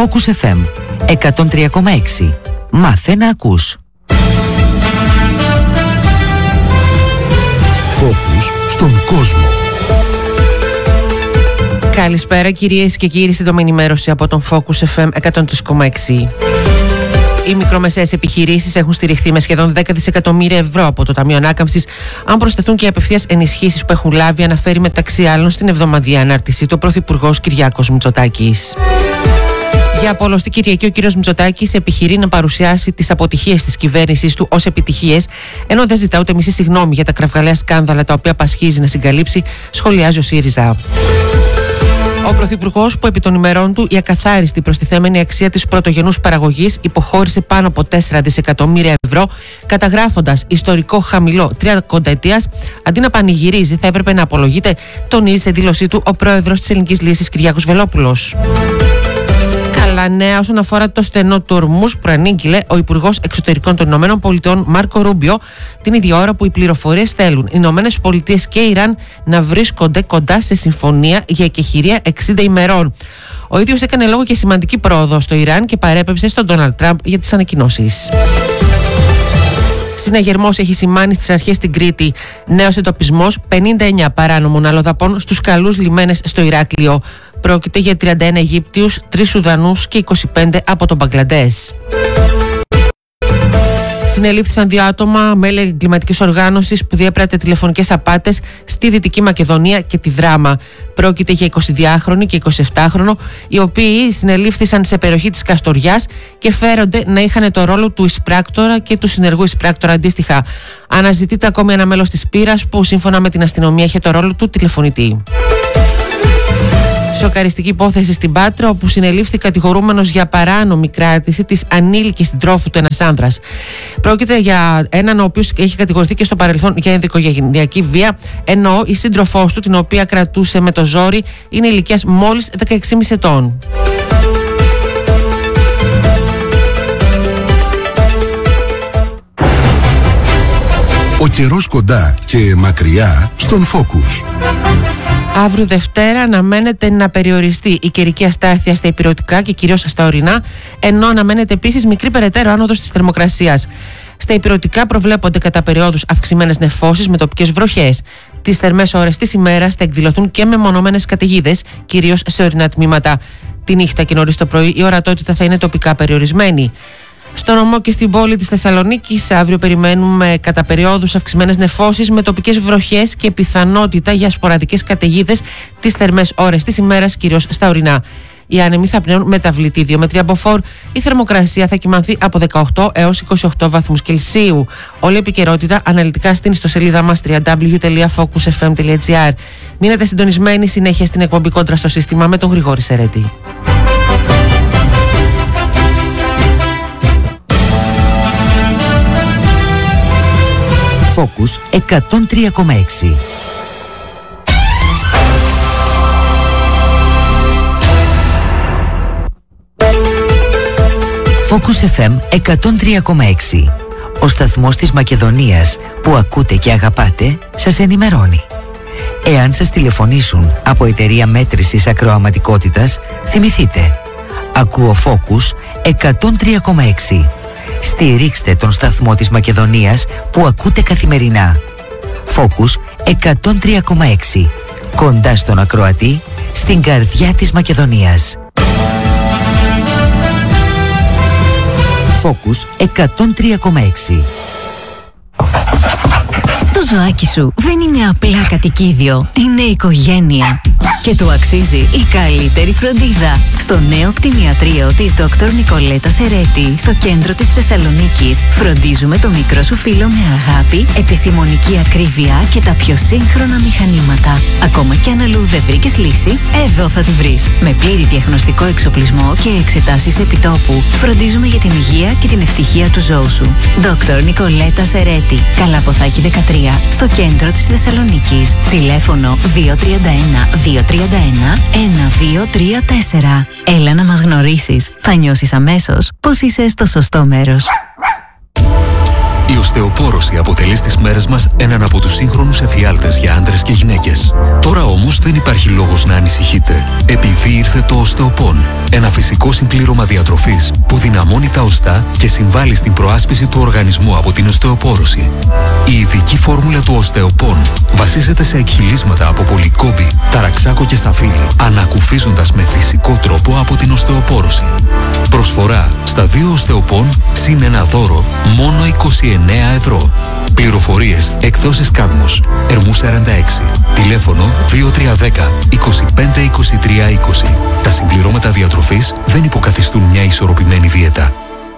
Focus FM 103,6. Μάθε να ακούς. Focus στον κόσμο. Καλησπέρα κυρίες και κύριοι, σύντομη ενημέρωση από τον Focus FM 103,6. Οι μικρομεσαίες επιχειρήσεις έχουν στηριχθεί με σχεδόν 10 δισεκατομμύρια ευρώ από το Ταμείο Ανάκαμψης, αν προσθεθούν και οι απευθείας ενισχύσεις που έχουν λάβει, αναφέρει μεταξύ άλλων στην εβδομαδιαία ανάρτησή του ο Πρωθυπουργός Κυριάκος Μητσοτάκης. Για πολλωστή Κυριακή, ο κύριος Μητσοτάκης επιχειρεί να παρουσιάσει τις αποτυχίες της κυβέρνησης του ως επιτυχίες, ενώ δεν ζητά ούτε μισή συγγνώμη για τα κραυγαλαία σκάνδαλα τα οποία πασχίζει να συγκαλύψει, σχολιάζει ο ΣΥΡΙΖΑ. Ο Πρωθυπουργός, που επί των ημερών του η ακαθάριστη προστιθέμενη αξία της πρωτογενούς παραγωγής υποχώρησε πάνω από 4 δισεκατομμύρια ευρώ, καταγράφοντας ιστορικό χαμηλό 30 ετίας, αντί να πανηγυρίζει, θα έπρεπε να απολογείται, τονίζει σε δήλωσή του ο πρόεδρος της Ελληνικής Λύσης Κυριάκος Βελόπουλος. Καλά νέα όσον αφορά το στενό του ορμούς που προανήγγειλε ο Υπουργός Εξωτερικών των Ηνωμένων Πολιτειών Μάρκο Ρούμπιο την ίδια ώρα που οι πληροφορίες θέλουν οι Ηνωμένες Πολιτείες και Ιράν να βρίσκονται κοντά σε συμφωνία για εκεχηρία 60 ημερών. Ο ίδιος έκανε λόγο για σημαντική πρόοδο στο Ιράν και παρέπεψε στον Ντόναλντ Τραμπ για τις ανακοινώσεις. Συναγερμός έχει σημάνει στις αρχές στην Κρήτη. Νέος εντοπισμός 59 παράνομων αλλοδαπών στους καλούς λιμένες στο Ηράκλειο. Πρόκειται για 31 Αιγύπτιους, 3 Σουδανούς και 25 από τον Μπαγκλαντές. Συνελήφθησαν 2 άτομα, μέλη εγκληματικής οργάνωσης που διέπρατε τηλεφωνικές απάτες στη Δυτική Μακεδονία και τη Δράμα. Πρόκειται για 22χρονο και 27χρονο, οι οποίοι συνελήφθησαν σε περιοχή της Καστοριάς και φέρονται να είχαν το ρόλο του εισπράκτορα και του συνεργού εισπράκτορα αντίστοιχα. Αναζητείται ακόμη ένα μέλος της πύρας που σύμφωνα με την αστυνομία είχε το ρόλο του τηλεφωνητή. Σοκαριστική υπόθεση στην Πάτρα, όπου συνελήφθη κατηγορούμενος για παράνομη κράτηση της ανήλικης συντρόφου του ένας άνδρας. Πρόκειται για έναν ο οποίος έχει κατηγορηθεί και στο παρελθόν για ενδοοικογενειακή βία, ενώ η σύντροφός του, την οποία κρατούσε με το ζόρι, είναι ηλικίας μόλις 16,5 ετών. Ο καιρός κοντά και μακριά στον Focus. Αύριο Δευτέρα αναμένεται να περιοριστεί η καιρική αστάθεια στα ηπειρωτικά και κυρίως στα ορεινά, ενώ αναμένεται επίσης μικρή περαιτέρω άνοδος της θερμοκρασίας. Στα ηπειρωτικά προβλέπονται κατά περιόδους αυξημένες νεφώσεις με τοπικές βροχές. Τις θερμές ώρες της ημέρας θα εκδηλωθούν και μεμονωμένες καταιγίδες, κυρίως σε ορεινά τμήματα. Τη νύχτα και νωρίς το πρωί η ορατότητα θα είναι τοπικά περιορισμένη. Στο νομό και στην πόλη της Θεσσαλονίκης αύριο περιμένουμε κατά περιόδους αυξημένες νεφώσεις με τοπικές βροχές και πιθανότητα για σποραδικές καταιγίδες τις θερμές ώρες της ημέρας, κυρίως στα ορεινά. Οι άνεμοι θα πνέουν μεταβλητή 2 με 3 μποφόρ. Η θερμοκρασία θα κυμανθεί από 18 έως 28 βαθμούς Κελσίου. Όλη η επικαιρότητα αναλυτικά στην ιστοσελίδα μας www.focusfm.gr. Μείνετε συντονισμένοι, συνέχεια στην εκπομπή Κόντρα στο σύστημα με τον Γρηγόρη Σερέτη. Focus 103,6. Focus FM 103,6. Ο σταθμός της Μακεδονίας που ακούτε και αγαπάτε σας ενημερώνει. Εάν σας τηλεφωνήσουν από εταιρεία μέτρησης ακροαματικότητας, θυμηθείτε. Ακούω Focus 103,6. Στηρίξτε τον σταθμό της Μακεδονίας που ακούτε καθημερινά. Focus 103,6. Κοντά στον ακροατή, στην καρδιά της Μακεδονίας. Focus 103,6. Το ζωάκι σου δεν είναι απλά κατοικίδιο, είναι οικογένεια. Και του αξίζει η καλύτερη φροντίδα. Στο νέο κτηνιατρίο της Dr. Νικολέτα Σερέτη, στο κέντρο της Θεσσαλονίκης, φροντίζουμε το μικρό σου φίλο με αγάπη, επιστημονική ακρίβεια και τα πιο σύγχρονα μηχανήματα. Ακόμα κι αν αλλού δεν βρήκες λύση, εδώ θα τη βρεις. Με πλήρη διαγνωστικό εξοπλισμό και εξετάσεις επιτόπου, φροντίζουμε για την υγεία και την ευτυχία του ζώου σου. Dr. Νικολέτα Σερέτη, Καλαποθάκη 13, στο κέντρο της Θεσσαλονίκης. Τηλέφωνο 231-231-1234. Έλα να μας γνωρίσεις. Θα νιώσεις αμέσως πως είσαι στο σωστό μέρος. Η οστεοπόρωση αποτελεί στις μέρες μας έναν από τους σύγχρονους εφιάλτες για άντρες και γυναίκες. Τώρα όμως δεν υπάρχει λόγος να ανησυχείτε, επειδή ήρθε το Osteopon, ένα φυσικό φυσικό συμπλήρωμα διατροφής που δυναμώνει τα οστά και συμβάλλει στην προάσπιση του οργανισμού από την οστεοπόρωση. Η ειδική φόρμουλα του Οστεοπών βασίζεται σε εκχυλίσματα από πολυκόμπη, ταραξάκο και σταφύλι, ανακουφίζοντας με φυσικό τρόπο από την οστεοπόρωση. Προσφορά στα 2 Οστεοπών συν ένα δώρο μόνο 29 ευρώ. Πληροφορίες εκδόσεις Κάδμος, Ερμού 46, τηλέφωνο 2310 25 23 20. Τα συμπληρώματα διατροφής δεν υποκαθιστούν μια ισορροπημένη δίαιτα.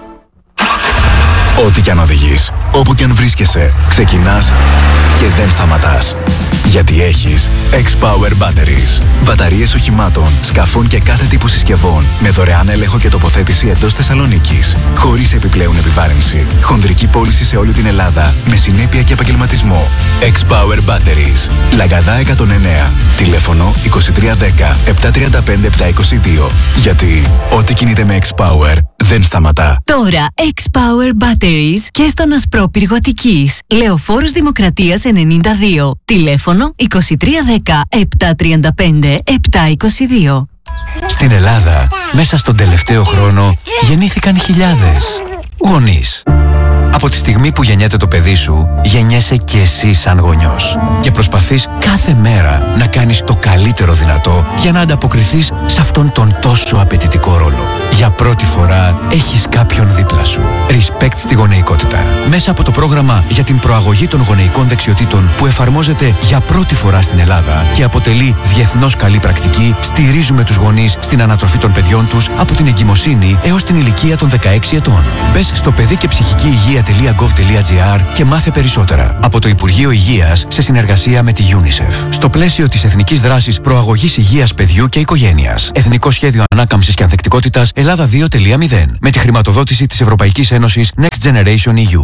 Ό,τι κι αν οδηγείς, όπου κι αν βρίσκεσαι, ξεκινάς και δεν σταματάς. Γιατί έχεις X-Power Batteries. Μπαταρίες οχημάτων, σκαφών και κάθε τύπου συσκευών με δωρεάν έλεγχο και τοποθέτηση εντός Θεσσαλονίκης. Χωρίς επιπλέον επιβάρυνση. Χονδρική πώληση σε όλη την Ελλάδα με συνέπεια και επαγγελματισμό. X-Power Batteries. Λαγκαδά 109. Τηλέφωνο 2310 735 722. Γιατί ό,τι κινείται με X-Power δεν σταματά. Τώρα X-Power Batteries και στον Ασπρόπυργο Αττικής. Λεωφόρος Δημοκρατίας 92. Τηλέφωνο 2310 735 722. Στην Ελλάδα, μέσα στον τελευταίο χρόνο, γεννήθηκαν χιλιάδες γονείς. Από τη στιγμή που γεννιέται το παιδί σου, γεννιέσαι και εσύ σαν γονιός. Και προσπαθείς κάθε μέρα να κάνεις το καλύτερο δυνατό για να ανταποκριθείς σε αυτόν τον τόσο απαιτητικό ρόλο. Για πρώτη φορά έχεις κάποιον δίπλα σου. Respect στη γονεϊκότητα. Μέσα από το πρόγραμμα για την προαγωγή των γονεϊκών δεξιοτήτων που εφαρμόζεται για πρώτη φορά στην Ελλάδα και αποτελεί διεθνώς καλή πρακτική, στηρίζουμε τους γονείς στην ανατροφή των παιδιών τους από την εγκυμοσύνη έως την ηλικία των 16 ετών. Μπες στο παιδικεψυχικηυγεία.gov.gr και μάθε περισσότερα. Από το Υπουργείο Υγείας σε συνεργασία με τη UNICEF. Στο πλαίσιο της Εθνικής Δράσης Προαγωγής Υγείας Παιδιού και Οικογένειας. Εθνικό Σχέδιο Ανάκαμψης και Ανθεκτικότητας Ελλάδα 2.0. Με τη χρηματοδότηση της Ευρωπαϊκής Ένωσης Next Generation EU.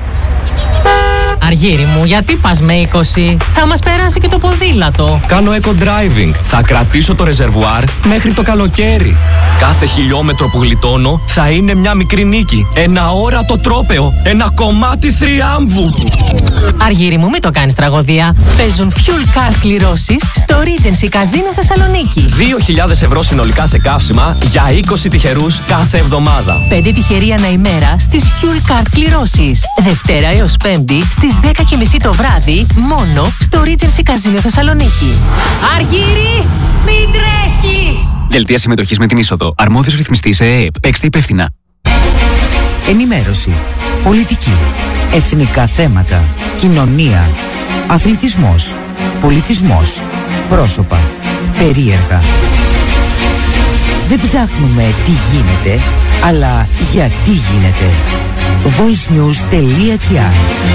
Αργύρι μου, γιατί πας με 20? Θα μας περάσει και το ποδήλατο. Κάνω eco-driving. Θα κρατήσω το ρεζερβουάρ μέχρι το καλοκαίρι. Κάθε χιλιόμετρο που γλιτώνω θα είναι μια μικρή νίκη. Ένα όρατο τρόπαιο. Ένα κομμάτι θριάμβου. Αργύρι μου, μην το κάνεις τραγωδία. Παίζουν fuel card κληρώσεις στο Regency Casino Θεσσαλονίκη. 2.000 ευρώ συνολικά σε καύσιμα για 20 τυχερούς κάθε εβδομάδα. 5 τυχεροί ανά ημέρα στις fuel card κληρώσεις. Δευτέρα έως Πέμπτη στις 10:30 το βράδυ μόνο στο Regency Casino Θεσσαλονίκη. Αργύρι, μην τρέχεις! Δελτία συμμετοχής με την είσοδο. Αρμόδιος ρυθμιστής ΕΕΠ. Παίξτε υπεύθυνα. Ενημέρωση, πολιτική, εθνικά θέματα, κοινωνία, αθλητισμός, πολιτισμός, πρόσωπα, περίεργα. Δεν ψάχνουμε τι γίνεται, αλλά γιατί γίνεται. voicenews.gr.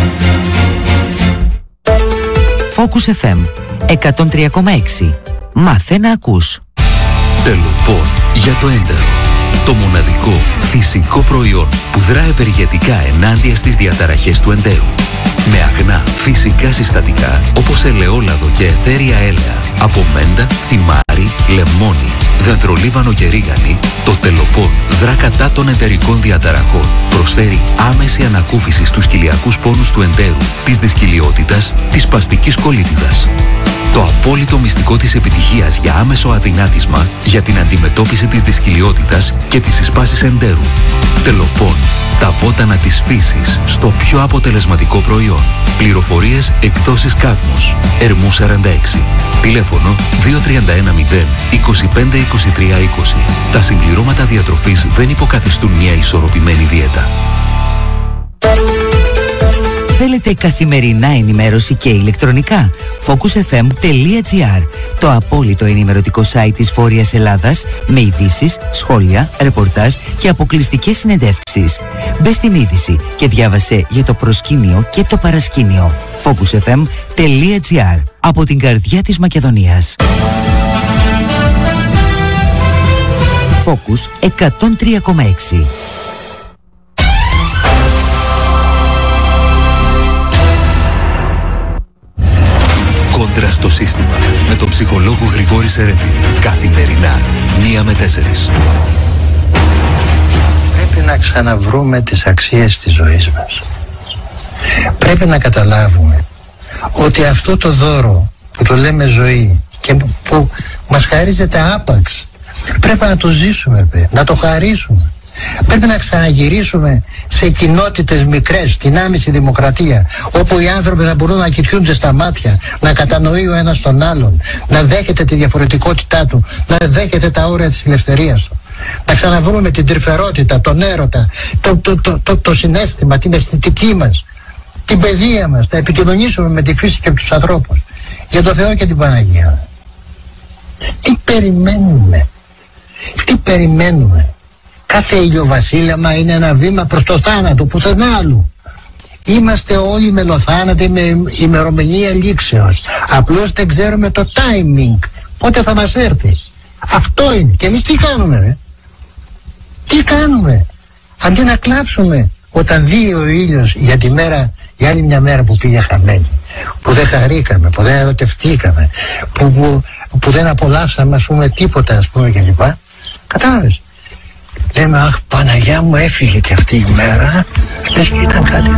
Focus FM 103,6. Μάθε να ακούς. Τελοπών για το έντερο. Το μοναδικό φυσικό προϊόν που δρά ευεργετικά ενάντια στις διαταραχές του εντέρου. Με αγνά φυσικά συστατικά όπως ελαιόλαδο και αιθέρια έλαια από μέντα, θυμάρι, λεμόνι, δεντρολίβανο και ρίγανη, το Τελοπών δρά κατά των εντερικών διαταραχών. Προσφέρει άμεση ανακούφιση στους κοιλιακούς πόνους του εντέρου, της δυσκυλιότητας, της σπαστικής κολίτιδας. Το απόλυτο μυστικό της επιτυχίας για άμεσο αδυνάτισμα για την αντιμετώπιση της δυσκυλιότητας και της εισπάσης εντέρου. Τελοπών. Τα βότανα της φύσης στο πιο αποτελεσματικό προϊόν. Πληροφορίες εκδόσεις Κάδμος. Ερμού 46. Τηλέφωνο 2310 25 23 20. Τα συμπληρώματα διατροφής δεν υποκαθιστούν μια ισορροπημένη δίαιτα. Θέλετε καθημερινά ενημέρωση και ηλεκτρονικά? focusfm.gr. Το απόλυτο ενημερωτικό site της Βόρειας Ελλάδας με ειδήσεις, σχόλια, ρεπορτάζ και αποκλειστικές συνεντεύξεις. Μπες στην είδηση και διάβασε για το προσκήνιο και το παρασκήνιο. focusfm.gr. Από την καρδιά της Μακεδονίας. Focus 103,6. Κόντρα στο σύστημα με τον ψυχολόγο Γρηγόρη Σερέτη. Καθημερινά 1 με 4. Πρέπει να ξαναβρούμε τις αξίες της ζωής μας. Πρέπει να καταλάβουμε ότι αυτό το δώρο που το λέμε ζωή και που μας χαρίζεται άπαξ Πρέπει να το ζήσουμε, να το χαρίσουμε. Πρέπει να ξαναγυρίσουμε σε κοινότητες μικρές, στην άμεση δημοκρατία, όπου οι άνθρωποι θα μπορούν να κοιτούνται στα μάτια, να κατανοεί ο ένας τον άλλον, να δέχεται τη διαφορετικότητά του, να δέχεται τα όρια της ελευθερίας του. Να ξαναβρούμε την τρυφερότητα, τον έρωτα, το συναίσθημα, την αισθητική μας, την παιδεία μας, να επικοινωνήσουμε με τη φύση και τους ανθρώπους. Για το Θεό και την Παναγία. Τι περιμένουμε? Τι περιμένουμε? Κάθε ηλιοβασίλεμα είναι ένα βήμα προς το θάνατο, πουθενά άλλου. Είμαστε όλοι μελοθάνατοι με ημερομηνία λήξεως. Απλώς δεν ξέρουμε το timing, πότε θα μας έρθει. Αυτό είναι. Και εμείς τι κάνουμε, ρε? Τι κάνουμε? Αντί να κλάψουμε όταν δει ο ήλιος για τη μέρα, για άλλη μια μέρα που πήγε χαμένη, που δεν χαρήκαμε, που δεν ερωτευτήκαμε, που δεν απολαύσαμε, ας πούμε, τίποτα, ας πούμε, κλπ. Κατάλαβες? Λέμε, αχ, Παναγιά μου, έφυγε και αυτή η μέρα. Λες και ήταν κάτι.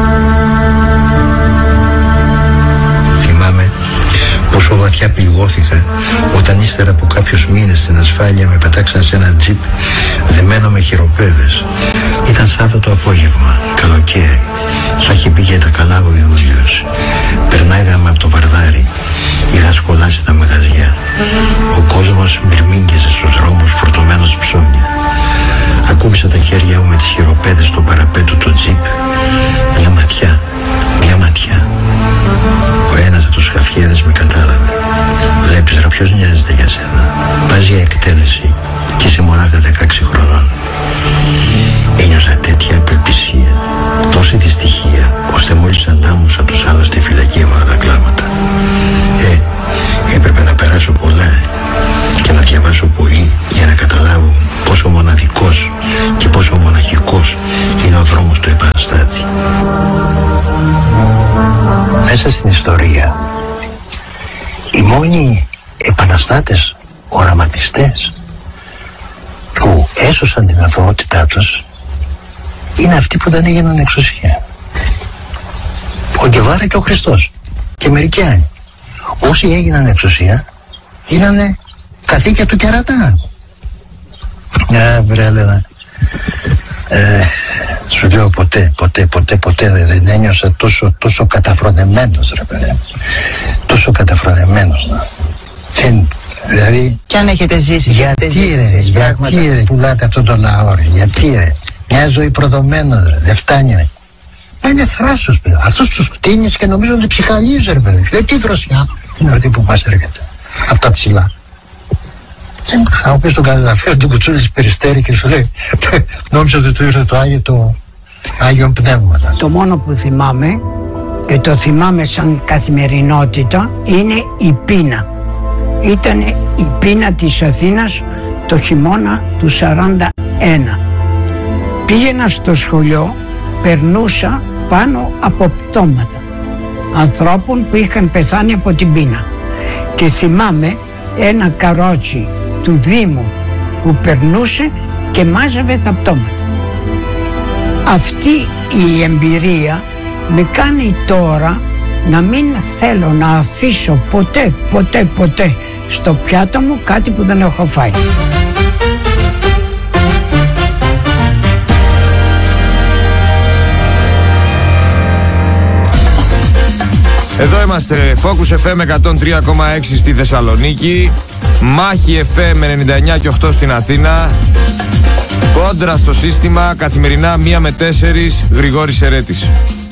Θυμάμαι πόσο βαθιά πληγώθηκα όταν ύστερα από κάποιους μήνες στην ασφάλεια με πετάξαν σε ένα τζιπ δεμένο με χειροπέδες. Ήταν Σάββατο απόγευμα, καλοκαίρι. Θα είχε πει και τα καλά ο Ιούλιος. Περνάγαμε από το Βαρδάρι. Είχα σκολάσει τα μαγαζιά. Ο κόσμος μυρμήγκιζε στους δρόμους φορτωμένος ψώνια. Ακούμπησα τα χέρια μου με τις χειροπέδες στο παραπέτου του τζιπ. Μια ματιά. Ο ένας από τους χαφιέδες με κατάλαβε. Βλέπεις, ρε, ποιος νοιάζεται για σένα? Πας για εκτέλεση και είσαι μονάχα 16 χρονών. Ένιωσα τέτοια απελπισία, τόση δυστυχία, ώστε μόλις αντάμωσα τους άλλους στη φυλακή έβαλα τα κλάματα. Έπρεπε να περάσω πολλά και να διαβάσω πολύ για να καταλάβω πόσο μοναδικός και πόσο μοναχικός είναι ο δρόμος του επαναστάτη. Μέσα στην ιστορία, οι μόνοι επαναστάτες, οραματιστές που έσωσαν την αθωότητά τους είναι αυτοί που δεν έγιναν εξουσία. Ο Γκεβάρα και ο Χριστός και μερικοί άλλοι. Όσοι έγιναν εξουσία γίνανε καθήκια του κερατά. Βρέλε, σου λέω ποτέ δεν ένιωσα τόσο καταφρονεμένος, ρε παιδί. Τόσο καταφρονεμένος. Δηλαδή, κι αν έχετε ζήσει, γιατί ρε πουλάτε αυτόν τον λαό, ρε? Γιατί, ρε? Μια ζωή προδομένος, ρε, δεν φτάνει, ρε. Είναι θράσος, παιδί. Αυτούς τους κτίνεις και νομίζω ότι ψυχαλίζει, ρε παιδί. Λέει, τι δροσιά είναι αυτή που μας έρχεται από τα ψηλά. Θα μου πεις τον καταγραφείο του Κουτσούλης Περιστέρη και σου λέει, νόμιζα ότι του ήρθε το Άγιο Πνεύμα. Το μόνο που θυμάμαι, και το θυμάμαι σαν καθημερινότητα, είναι η πείνα. Ήταν η πείνα της Αθήνας το χειμώνα του 41. Πήγαινα στο σχολείο, περνούσα πάνω από πτώματα ανθρώπων που είχαν πεθάνει από την πείνα. Και θυμάμαι ένα καρότσι του Δήμου που περνούσε και μάζευε τα πτώματα. Αυτή η εμπειρία με κάνει τώρα να μην θέλω να αφήσω ποτέ στο πιάτο μου κάτι που δεν έχω φάει. Εδώ είμαστε, Focus FM 103,6 στη Θεσσαλονίκη, Μάχη FM 99 και 8 στην Αθήνα, Κόντρα στο σύστημα, καθημερινά 1 με 4, Γρηγόρης Σερέτης.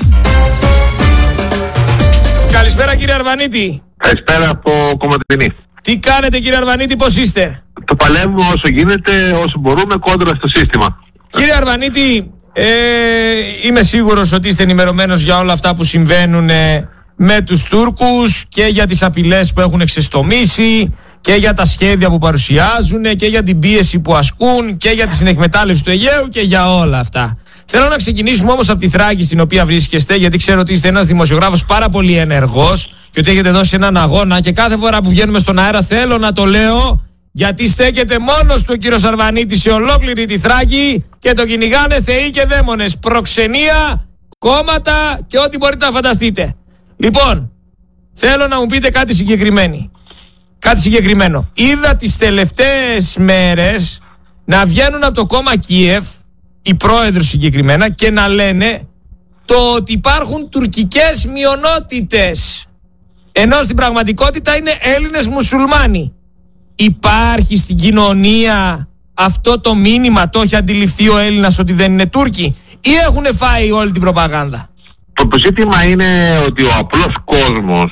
Καλησπέρα κύριε Αρβανίτη. Καλησπέρα από Κομματινή. Τι κάνετε κύριε Αρβανίτη, πώς είστε? Το παλεύουμε όσο γίνεται, όσο μπορούμε, κόντρα στο σύστημα. Κύριε Αρβανίτη, είμαι σίγουρος ότι είστε ενημερωμένος για όλα αυτά που συμβαίνουν με τους Τούρκους και για τις απειλές που έχουν εξεστομίσει και για τα σχέδια που παρουσιάζουν και για την πίεση που ασκούν και για τη συνεκμετάλλευση του Αιγαίου και για όλα αυτά. Θέλω να ξεκινήσουμε όμως από τη Θράκη στην οποία βρίσκεστε, γιατί ξέρω ότι είστε ένας δημοσιογράφος πάρα πολύ ενεργός και ότι έχετε δώσει έναν αγώνα και κάθε φορά που βγαίνουμε στον αέρα θέλω να το λέω, γιατί στέκεται μόνος του ο κύριος Αρβανίτης σε ολόκληρη τη Θράκη και το κυνηγάνε θεοί και δαίμονες, προξενία, κόμματα και ό,τι μπορείτε να φανταστείτε. Λοιπόν, θέλω να μου πείτε κάτι συγκεκριμένο. κάτι συγκεκριμένο. Είδα τις τελευταίες μέρες να βγαίνουν από το κόμμα Κίεφ, οι πρόεδροι συγκεκριμένα, και να λένε το ότι υπάρχουν τουρκικές μειονότητες, ενώ στην πραγματικότητα είναι Έλληνες μουσουλμάνοι. Υπάρχει στην κοινωνία αυτό το μήνυμα, το έχει αντιληφθεί ο Έλληνας ότι δεν είναι Τούρκοι, ή έχουν φάει όλη την προπαγάνδα? Το ζήτημα είναι ότι ο απλός κόσμος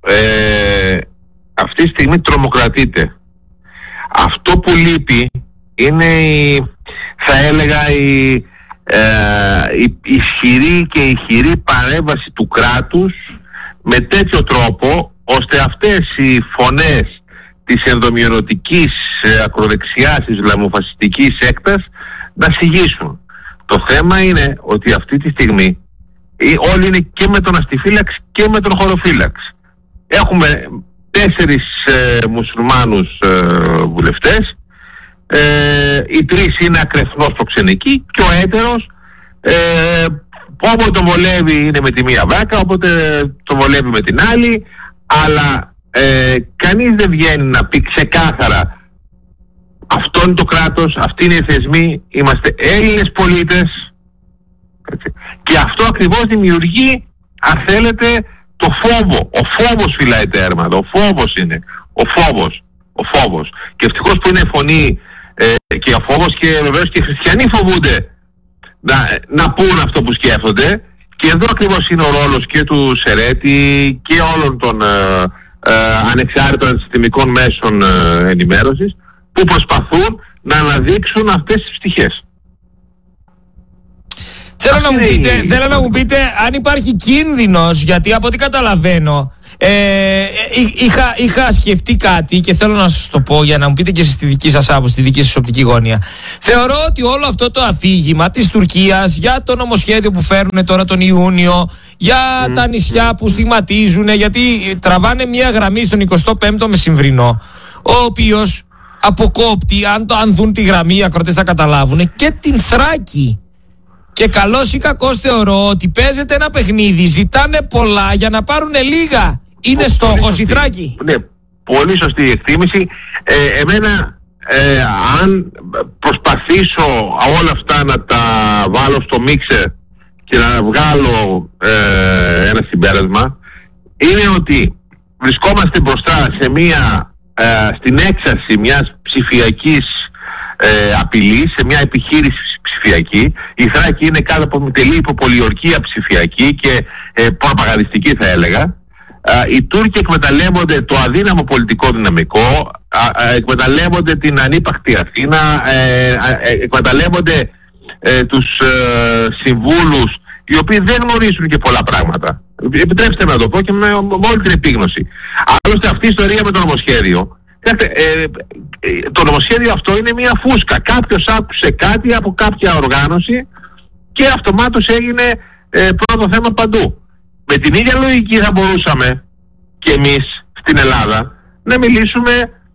αυτή τη στιγμή τρομοκρατείται. Αυτό που λείπει είναι θα έλεγα η ισχυρή και ηχηρή παρέμβαση του κράτους με τέτοιο τρόπο ώστε αυτές οι φωνές της ενδομειονοτικής ακροδεξιάς ισλαμοφασιστικής έκτας να σιγήσουν. Το θέμα είναι ότι αυτή τη στιγμή όλοι είναι και με τον αστιφύλαξη και με τον χωροφύλαξη. Έχουμε 4 μουσουλμάνους βουλευτές, οι 3 είναι ακρεφνώς προξενικοί και ο έτερος όποτε τον βολεύει είναι με τη μία βάκα, όποτε τον βολεύει με την άλλη, αλλά κανείς δεν βγαίνει να πει ξεκάθαρα αυτό είναι το κράτος, αυτοί είναι οι θεσμοί, είμαστε Έλληνες πολίτες, έτσι. Και αυτό ακριβώς δημιουργεί, αν θέλετε, το φόβο. Ο φόβος φυλάει τέρματα, ο φόβος είναι, ο φόβος. Και ευτυχώς που είναι φωνή και ο φόβος, και βεβαίως και οι χριστιανοί φοβούνται να πούν αυτό που σκέφτονται, και εδώ ακριβώς είναι ο ρόλος και του Σερέτη και όλων των ανεξάρτητων αντισυστημικών μέσων ενημέρωσης που προσπαθούν να αναδείξουν αυτές τις πτυχές. Θέλω να μου πείτε αν υπάρχει κίνδυνος, γιατί από ό,τι καταλαβαίνω είχα σκεφτεί κάτι και θέλω να σας το πω για να μου πείτε και εσείς τη δική σας άποψη, τη δική σας οπτική γωνία. Θεωρώ ότι όλο αυτό το αφήγημα της Τουρκίας για το νομοσχέδιο που φέρνουν τώρα τον Ιούνιο, για τα νησιά που στιγματίζουν, γιατί τραβάνε μια γραμμή στον 25ο Μεσημβρινό, ο οποίος αποκόπτει, αν δουν τη γραμμή οι ακροτές θα καταλάβουν, και την Θράκη. Και καλώς ή κακώς θεωρώ ότι παίζεται ένα παιχνίδι, ζητάνε πολλά για να πάρουν λίγα. Είναι στόχος η Θράκη? Ναι, πολύ σωστή η εκτίμηση. Εμένα, αν προσπαθήσω όλα αυτά να τα βάλω στο μίξερ και να βγάλω ένα συμπέρασμα, είναι ότι βρισκόμαστε μπροστά σε στην έξαρση μιας ψηφιακής απειλή, σε μια επιχείρηση ψηφιακή. Η Θράκη είναι κάτω από τελή υποπολιορκία ψηφιακή και προπαγανδιστική, θα έλεγα. Οι Τούρκοι εκμεταλλεύονται το αδύναμο πολιτικό δυναμικό, εκμεταλλεύονται την ανύπαρκτη Αθήνα, εκμεταλλεύονται τους συμβούλους οι οποίοι δεν γνωρίζουν και πολλά πράγματα. Επιτρέψτε να το πω και με όλη την επίγνωση. Άλλωστε αυτή η ιστορία με το νομοσχέδιο, το νομοσχέδιο αυτό είναι μια φούσκα. Κάποιος άκουσε κάτι από κάποια οργάνωση και αυτομάτως έγινε πρώτο θέμα παντού. Με την ίδια λογική θα μπορούσαμε και εμείς στην Ελλάδα να μιλήσουμε,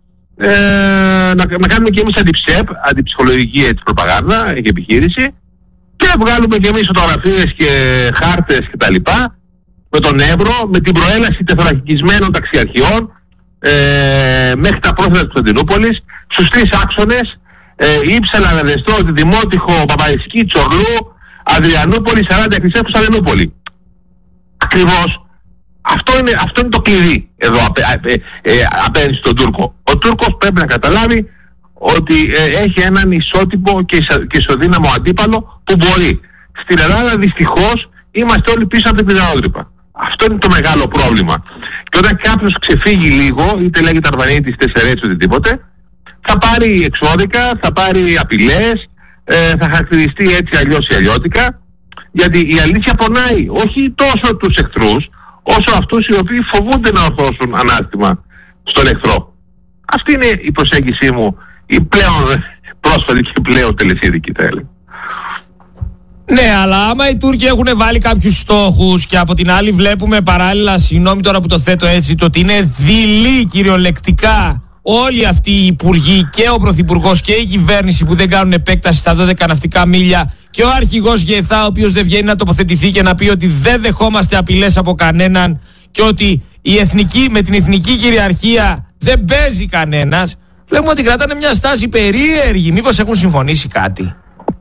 να κάνουμε και εμείς αντιψυχολογική προπαγάνδα και επιχείρηση, και να βγάλουμε και εμείς φωτογραφίες και χάρτες κτλ. Με τον Εύρο, με την προέλαση τεθωρακισμένων ταξιαρχιών μέχρι τα πρόθυρα της Κωνσταντινούπολης, στους 3 άξονες, Ήψαλα, Αναδεστό, Δημότυχο, Παπαϊσκή, Τσορλού, Αδριανούπολη, 40 εκκλησίες, Κωνσταντινούπολη. Ακριβώς αυτό είναι το κλειδί εδώ απέναντι στον Τούρκο. Ο Τούρκος πρέπει να καταλάβει ότι έχει έναν ισότιμο και ισοδύναμο αντίπαλο που μπορεί. Στην Ελλάδα δυστυχώς είμαστε όλοι πίσω από την πιδραόδρυπα. Αυτό είναι το μεγάλο πρόβλημα. Και όταν κάποιος ξεφύγει λίγο, είτε λέγεται Αρβανίτης, Τεσσερέτης, οτιδήποτε, θα πάρει εξώδικα, θα πάρει απειλές, θα χαρακτηριστεί έτσι αλλιώς ή αλλιώτικα, γιατί η αλήθεια πονάει όχι τόσο τους εχθρούς, όσο αυτούς οι οποίοι φοβούνται να ορθώσουν ανάστημα στον εχθρό. Αυτή είναι η προσέγγιση μου, η πλέον πρόσφατη και πλέον τελεσίδικη, θα έλεγα. Ναι, αλλά άμα οι Τούρκοι έχουν βάλει κάποιους στόχους και από την άλλη βλέπουμε παράλληλα, συγγνώμη τώρα που το θέτω έτσι, το ότι είναι δειλοί κυριολεκτικά όλοι αυτοί οι υπουργοί και ο πρωθυπουργός και η κυβέρνηση που δεν κάνουν επέκταση στα 12 ναυτικά μίλια, και ο αρχηγός Γεθά ο οποίος δεν βγαίνει να τοποθετηθεί και να πει ότι δεν δεχόμαστε απειλές από κανέναν και ότι με την εθνική κυριαρχία δεν παίζει κανένας. Βλέπουμε ότι κρατάνε μια στάση περίεργη. Μήπως έχουν συμφωνήσει κάτι?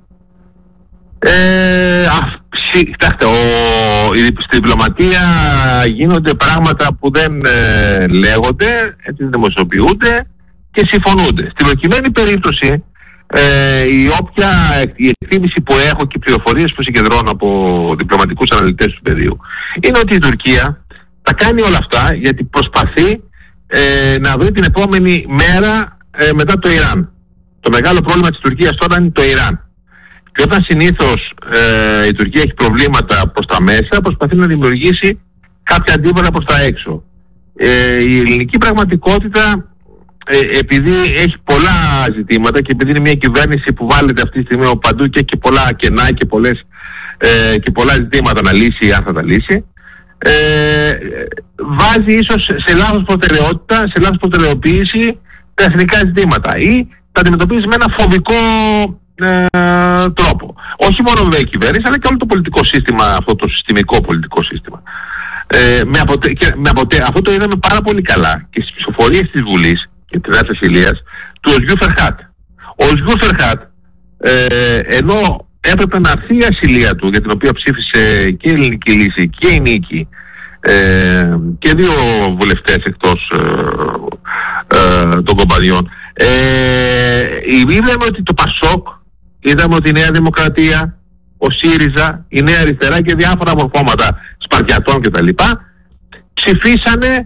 Κοιτάξτε, στην διπλωματία γίνονται πράγματα που δεν λέγονται, έτσι δημοσιοποιούνται και συμφωνούνται. Στην προκειμένη περίπτωση, η εκτίμηση που έχω και οι πληροφορίες που συγκεντρώνω από διπλωματικούς αναλυτές του πεδίου είναι ότι η Τουρκία τα κάνει όλα αυτά γιατί προσπαθεί να βρει την επόμενη μέρα μετά το Ιράν. Το μεγάλο πρόβλημα της Τουρκίας τώρα είναι το Ιράν. Και όταν συνήθως η Τουρκία έχει προβλήματα προς τα μέσα, προσπαθεί να δημιουργήσει κάποια αντίβολα προς τα έξω. Η ελληνική πραγματικότητα, επειδή έχει πολλά ζητήματα και επειδή είναι μια κυβέρνηση που βάλλεται αυτή τη στιγμή από παντού και έχει πολλά κενά και πολλά ζητήματα να λύσει, αν θα τα λύσει, βάζει ίσως σε λάθος προτεραιότητα, σε λάθος προτεραιοποίηση τα εθνικά ζητήματα ή τα αντιμετωπίζει με ένα φοβικό τρόπο. Όχι μόνο βέβαια η κυβέρνηση, αλλά και όλο το πολιτικό σύστημα, αυτό το συστημικό πολιτικό σύστημα. Αυτό το είδαμε πάρα πολύ καλά και στις ψηφοφορίες της Βουλής και της Νέας Ασυλίας του Οσγιού Φερχάτ. Ο Οσγιού Φερχάτ, ενώ έπρεπε να έρθει η ασυλία του, για την οποία ψήφισε και η Ελληνική Λύση και η Νίκη και δύο βουλευτές εκτός των κομπαδιών, είδαμε ότι το Πασόκ, είδαμε ότι η Νέα Δημοκρατία, ο ΣΥΡΙΖΑ, η Νέα Αριστερά και διάφορα μορφώματα Σπαρτιατών κτλ. Ψηφίσανε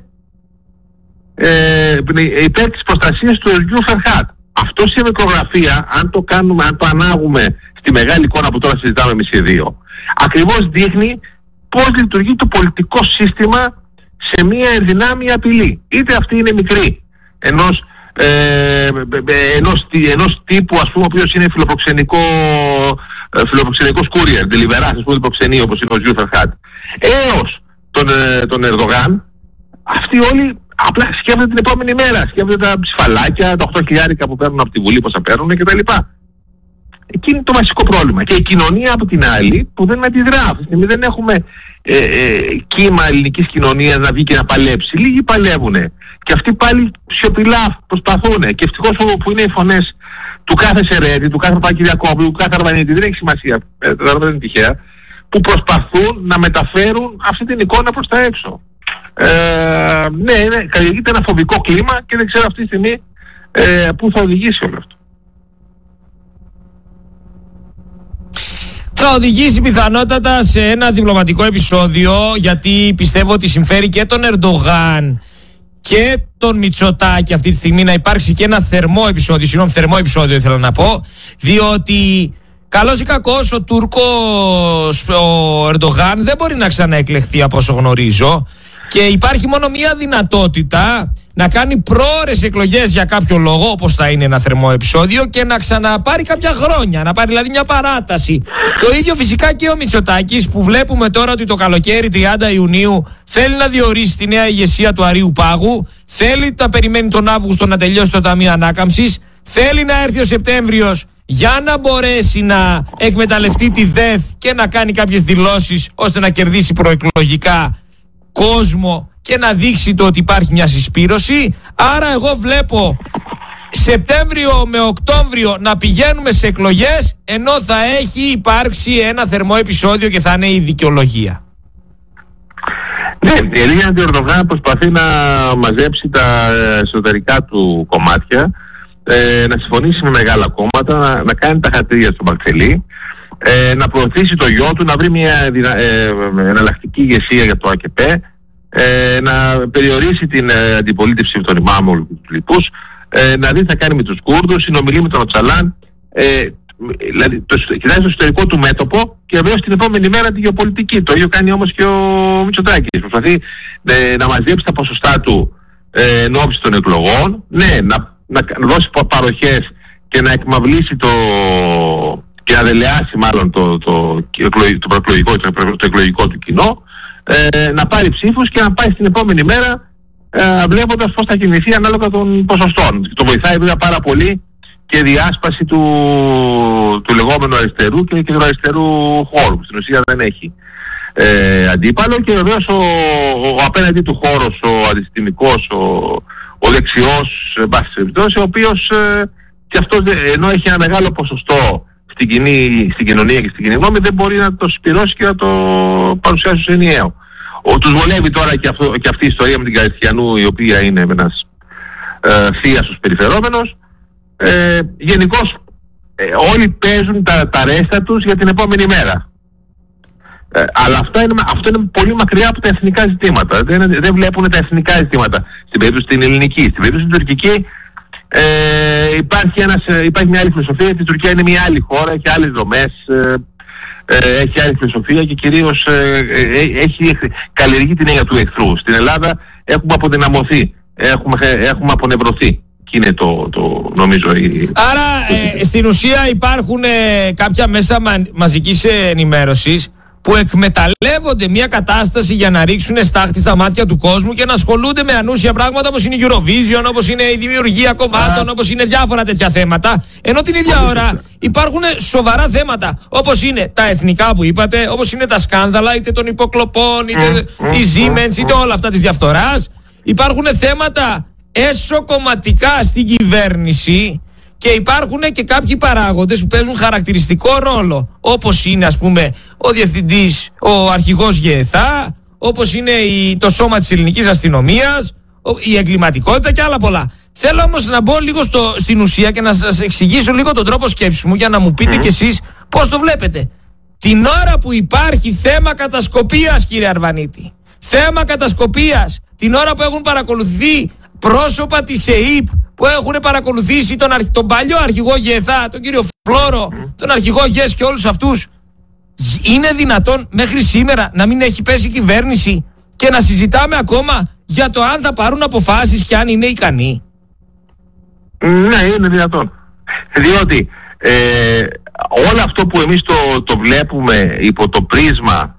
υπέρ της προστασίας του Οσγιού Φερχάτ. Αυτό σε μικρογραφία, αν το ανάγουμε στη μεγάλη εικόνα που τώρα συζητάμε εμείς οι δύο, ακριβώς δείχνει πώς λειτουργεί το πολιτικό σύστημα σε μια ενδυνάμει απειλή. Είτε αυτή είναι μικρή, ενός τύπου, ας πούμε, ο οποίος είναι φιλοπροξενικός courier, deliverance, ας πούμε, προξενεί, όπως είναι ο Οσγιού Φερχάτ, έως τον Ερδογάν. Αυτοί όλοι απλά σκέφτονται την επόμενη μέρα, σκέφτονται τα ψηφαλάκια, τα 8.000 που παίρνουν από τη Βουλή, πόσα παίρνουν κτλ. Εκεί είναι το βασικό πρόβλημα. Και η κοινωνία από την άλλη που δεν αντιδρά. Αυτή τη στιγμή δεν έχουμε κύμα ελληνικής κοινωνίας να βγει και να παλέψει. Λίγοι παλεύουνε. Και αυτοί πάλι σιωπηλά προσπαθούν. Και ευτυχώς που είναι οι φωνές του κάθε Σερέτη, του κάθε Παπακυριακόπουλου, του κάθε Αρβανίτη, δεν έχει σημασία, δεν είναι τυχαία, που προσπαθούν να μεταφέρουν αυτή την εικόνα προς τα έξω. Ναι, καλλιεργείται ένα φοβικό κλίμα και δεν ξέρω αυτή τη στιγμή πού θα οδηγήσει όλο αυτό. Θα οδηγήσει πιθανότατα σε ένα διπλωματικό επεισόδιο, γιατί πιστεύω ότι συμφέρει και τον Ερντογάν και τον Μητσοτάκη αυτή τη στιγμή να υπάρξει και ένα θερμό επεισόδιο ήθελα να πω, διότι καλός ή κακός ο Τούρκος ο Ερντογάν δεν μπορεί να ξαναεκλεχθεί από όσο γνωρίζω και υπάρχει μόνο μία δυνατότητα να κάνει πρόωρες εκλογές για κάποιο λόγο, όπως θα είναι ένα θερμό επεισόδιο, και να ξαναπάρει κάποια χρόνια, να πάρει δηλαδή μια παράταση. Το ίδιο φυσικά και ο Μητσοτάκης, που βλέπουμε τώρα ότι το καλοκαίρι 30 Ιουνίου θέλει να διορίσει τη νέα ηγεσία του Αρείου Πάγου, θέλει να περιμένει τον Αύγουστο να τελειώσει το Ταμείο Ανάκαμψης, θέλει να έρθει ο Σεπτέμβριος για να μπορέσει να εκμεταλλευτεί τη ΔΕΘ και να κάνει κάποιες δηλώσεις ώστε να κερδίσει προεκλογικά κόσμο και να δείξει το ότι υπάρχει μια συσπήρωση. Άρα εγώ βλέπω Σεπτέμβριο με Οκτώβριο να πηγαίνουμε σε εκλογές, ενώ θα έχει υπάρξει ένα θερμό επεισόδιο και θα είναι η δικαιολογία. Ναι, η Ελίγια Ερντογάν προσπαθεί να μαζέψει τα εσωτερικά του κομμάτια, να συμφωνήσει με μεγάλα κόμματα, να κάνει τα χαρτιά στο Μαρξελί, να προωθήσει το γιο του, να βρει μια εναλλακτική ηγεσία για το ΑΚΠ, να περιορίσει την αντιπολίτευση με τον Ιμάμολ και τους λοιπούς, να δει τι θα κάνει με τους Κούρδους, συνομιλεί με τον Οτσαλάν, δηλαδή κοιτάζει το εσωτερικό του μέτωπο και βέβαια την επόμενη μέρα τη γεωπολιτική. Το ίδιο κάνει όμως και ο Μητσοτάκης. Προσπαθεί να μαζέψει τα ποσοστά του εν ώψη των εκλογών, ναι, να δώσει παροχές και να εκμαυλήσει και να δελεάσει μάλλον το εκλογικό του κοινό, να πάρει ψήφους και να πάει στην επόμενη μέρα βλέποντας πώς θα κινηθεί ανάλογα των ποσοστών. Το βοηθάει βέβαια πάρα πολύ και διάσπαση του λεγόμενου αριστερού και του αριστερού χώρου, που στην ουσία δεν έχει αντίπαλο, και βεβαίως ο απέναντι του χώρος, ο αντισυστημικός, ο δεξιός, ο οποίος και αυτός, ενώ έχει ένα μεγάλο ποσοστό στην κοινωνία και στην κοινή γνώμη, δεν μπορεί να το σπυρώσει και να το παρουσιάσει ως ενιαίο. Τους βολεύει τώρα και αυτή η ιστορία με την Καριστιανού, η οποία είναι ένας θίασος περιφερόμενος. Γενικώς όλοι παίζουν τα ρέστα τους για την επόμενη μέρα. Αλλά αυτό είναι πολύ μακριά από τα εθνικά ζητήματα. Δεν βλέπουν τα εθνικά ζητήματα. Στην περίπτωση την ελληνική, στην περίπτωση την τουρκική, υπάρχει μια άλλη φιλοσοφία, γιατί η Τουρκία είναι μια άλλη χώρα, έχει άλλες δομές, έχει άλλη φιλοσοφία και κυρίως καλλιεργεί την έννοια του εχθρού. Στην Ελλάδα έχουμε αποδυναμωθεί, έχουμε απονευρωθεί. Και είναι το νομίζω. Άρα στην ουσία υπάρχουν κάποια μέσα μαζικής ενημέρωσης που εκμεταλλεύονται μια κατάσταση για να ρίξουν στάχτη στα μάτια του κόσμου και να ασχολούνται με ανούσια πράγματα, όπως είναι η Eurovision, όπως είναι η δημιουργία κομμάτων, όπως είναι διάφορα τέτοια θέματα, ενώ την ίδια ώρα υπάρχουν σοβαρά θέματα, όπως είναι τα εθνικά που είπατε, όπως είναι τα σκάνδαλα είτε των υποκλοπών, είτε τη Siemens, είτε όλα αυτά της διαφθοράς. Υπάρχουν θέματα εσωκομματικά στην κυβέρνηση και υπάρχουν και κάποιοι παράγοντες που παίζουν χαρακτηριστικό ρόλο, όπως είναι, ας πούμε, ο διευθυντής, ο αρχηγός ΓΕΘΑ, όπως είναι το σώμα της ελληνικής αστυνομίας, η εγκληματικότητα και άλλα πολλά. Θέλω όμως να μπω λίγο στην ουσία και να σας εξηγήσω λίγο τον τρόπο σκέψης μου, για να μου πείτε κι εσείς πώς το βλέπετε. Την ώρα που υπάρχει θέμα κατασκοπίας, κύριε Αρβανίτη, θέμα κατασκοπίας, την ώρα που έχουν παρακολουθεί πρόσωπα της ΕΕΠ, που έχουν παρακολουθήσει τον παλιό αρχηγό ΓΕΘΑ, τον κύριο Φλόρο, τον αρχηγό ΓΕΣ και όλους αυτούς, είναι δυνατόν μέχρι σήμερα να μην έχει πέσει η κυβέρνηση και να συζητάμε ακόμα για το αν θα πάρουν αποφάσεις και αν είναι ικανοί? Ναι, είναι δυνατόν. Διότι όλο αυτό που εμείς το βλέπουμε υπό το πρίσμα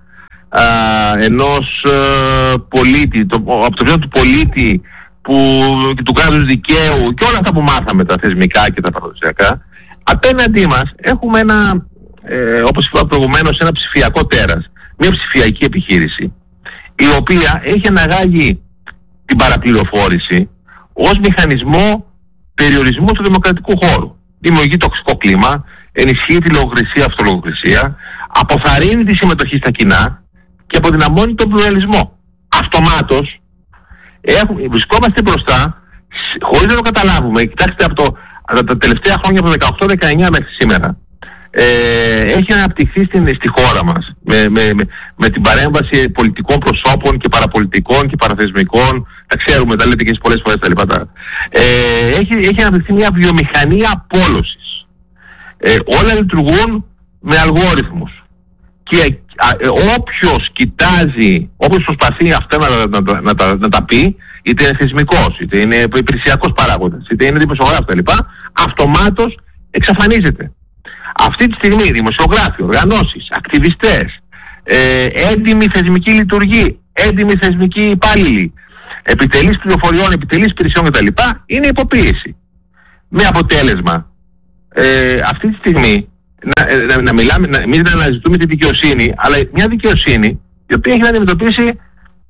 ενός πολίτη, από το πρίσμα του πολίτη και του κράτους δικαίου και όλα αυτά που μάθαμε, τα θεσμικά και τα παραδοσιακά, απέναντί μας έχουμε όπως είπα προηγουμένως, ένα ψηφιακό τέρας, μια ψηφιακή επιχείρηση, η οποία έχει αναγάγει την παραπληροφόρηση ως μηχανισμό περιορισμού του δημοκρατικού χώρου. Δημιουργεί τοξικό κλίμα, ενισχύει τη λογοκρισία, αυτολογοκρισία, αποθαρρύνει τη συμμετοχή στα κοινά και αποδυναμώνει τον πλουραλισμό. Αυτομάτως βρισκόμαστε μπροστά, χωρίς να το καταλάβουμε. Κοιτάξτε, από τα τελευταία χρόνια, από το 18-19 μέχρι σήμερα, έχει αναπτυχθεί στη χώρα μας με την παρέμβαση πολιτικών προσώπων και παραπολιτικών και παραθεσμικών, τα ξέρουμε, τα λέτε και εσείς πολλές φορές τα λοιπά. Έχει αναπτυχθεί μια βιομηχανία απόλωσης. Όλα λειτουργούν με αλγόριθμους και όποιος κοιτάζει, όποιος προσπαθεί αυτά να τα πει, είτε είναι θεσμικός, είτε είναι υπηρεσιακός παράγοντας, είτε είναι δημοσιογράφος κτλ., αυτομάτως εξαφανίζεται. Αυτή τη στιγμή δημοσιογράφοι, οργανώσεις, ακτιβιστές, έντιμοι θεσμικοί λειτουργοί, έντιμοι θεσμικοί υπάλληλοι, επιτελείς πληροφοριών, επιτελείς υπηρεσιών κτλ. Είναι υποποίηση. Με αποτέλεσμα αυτή τη στιγμή να μιλάμε, εμείς να αναζητούμε τη δικαιοσύνη, αλλά μια δικαιοσύνη η οποία έχει να αντιμετωπίσει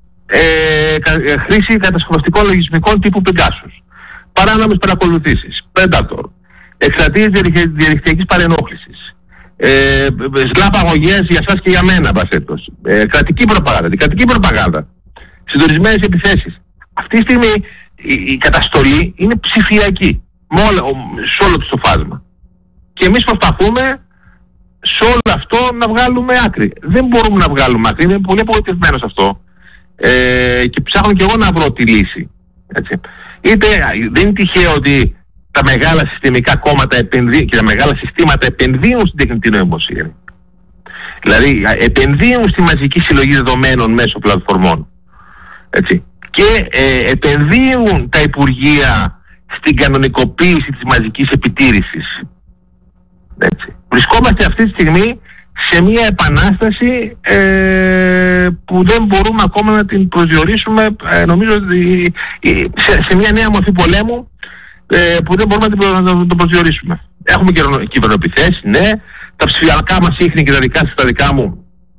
χρήση κατασκευαστικών λογισμικών τύπου Pegasus, παράνομες παρακολουθήσεις, Predator, εκστρατείες διαδικτυακής παρενόχλησης, σλαπαγωγές για σας και για μένα, βασέτος, κρατική προπαγάνδα, συντονισμένες επιθέσεις. Αυτή τη στιγμή η καταστολή είναι ψηφιακή, σε όλο το φάσμα. Και εμείς προσπαθούμε σε όλο αυτό να βγάλουμε άκρη. Δεν μπορούμε να βγάλουμε άκρη, είμαι πολύ απογοητευμένος αυτό. Και ψάχνω και εγώ να βρω τη λύση. Έτσι. Δεν είναι τυχαίο ότι τα μεγάλα συστημικά κόμματα και τα μεγάλα συστήματα επενδύουν στην τεχνητή νοημοσύνη. Δηλαδή επενδύουν στη μαζική συλλογή δεδομένων μέσω πλατφορμών. Έτσι. Και επενδύουν τα υπουργεία στην κανονικοποίηση της μαζικής επιτήρησης. Έτσι. Βρισκόμαστε αυτή τη στιγμή σε μια επανάσταση που δεν μπορούμε ακόμα να την προσδιορίσουμε, νομίζω σε μια νέα μορφή πολέμου που δεν μπορούμε να την προσδιορίσουμε. Έχουμε κυβερνοεπιθέσεις, ναι, τα ψηφιακά μας ίχνη και τα δικά μου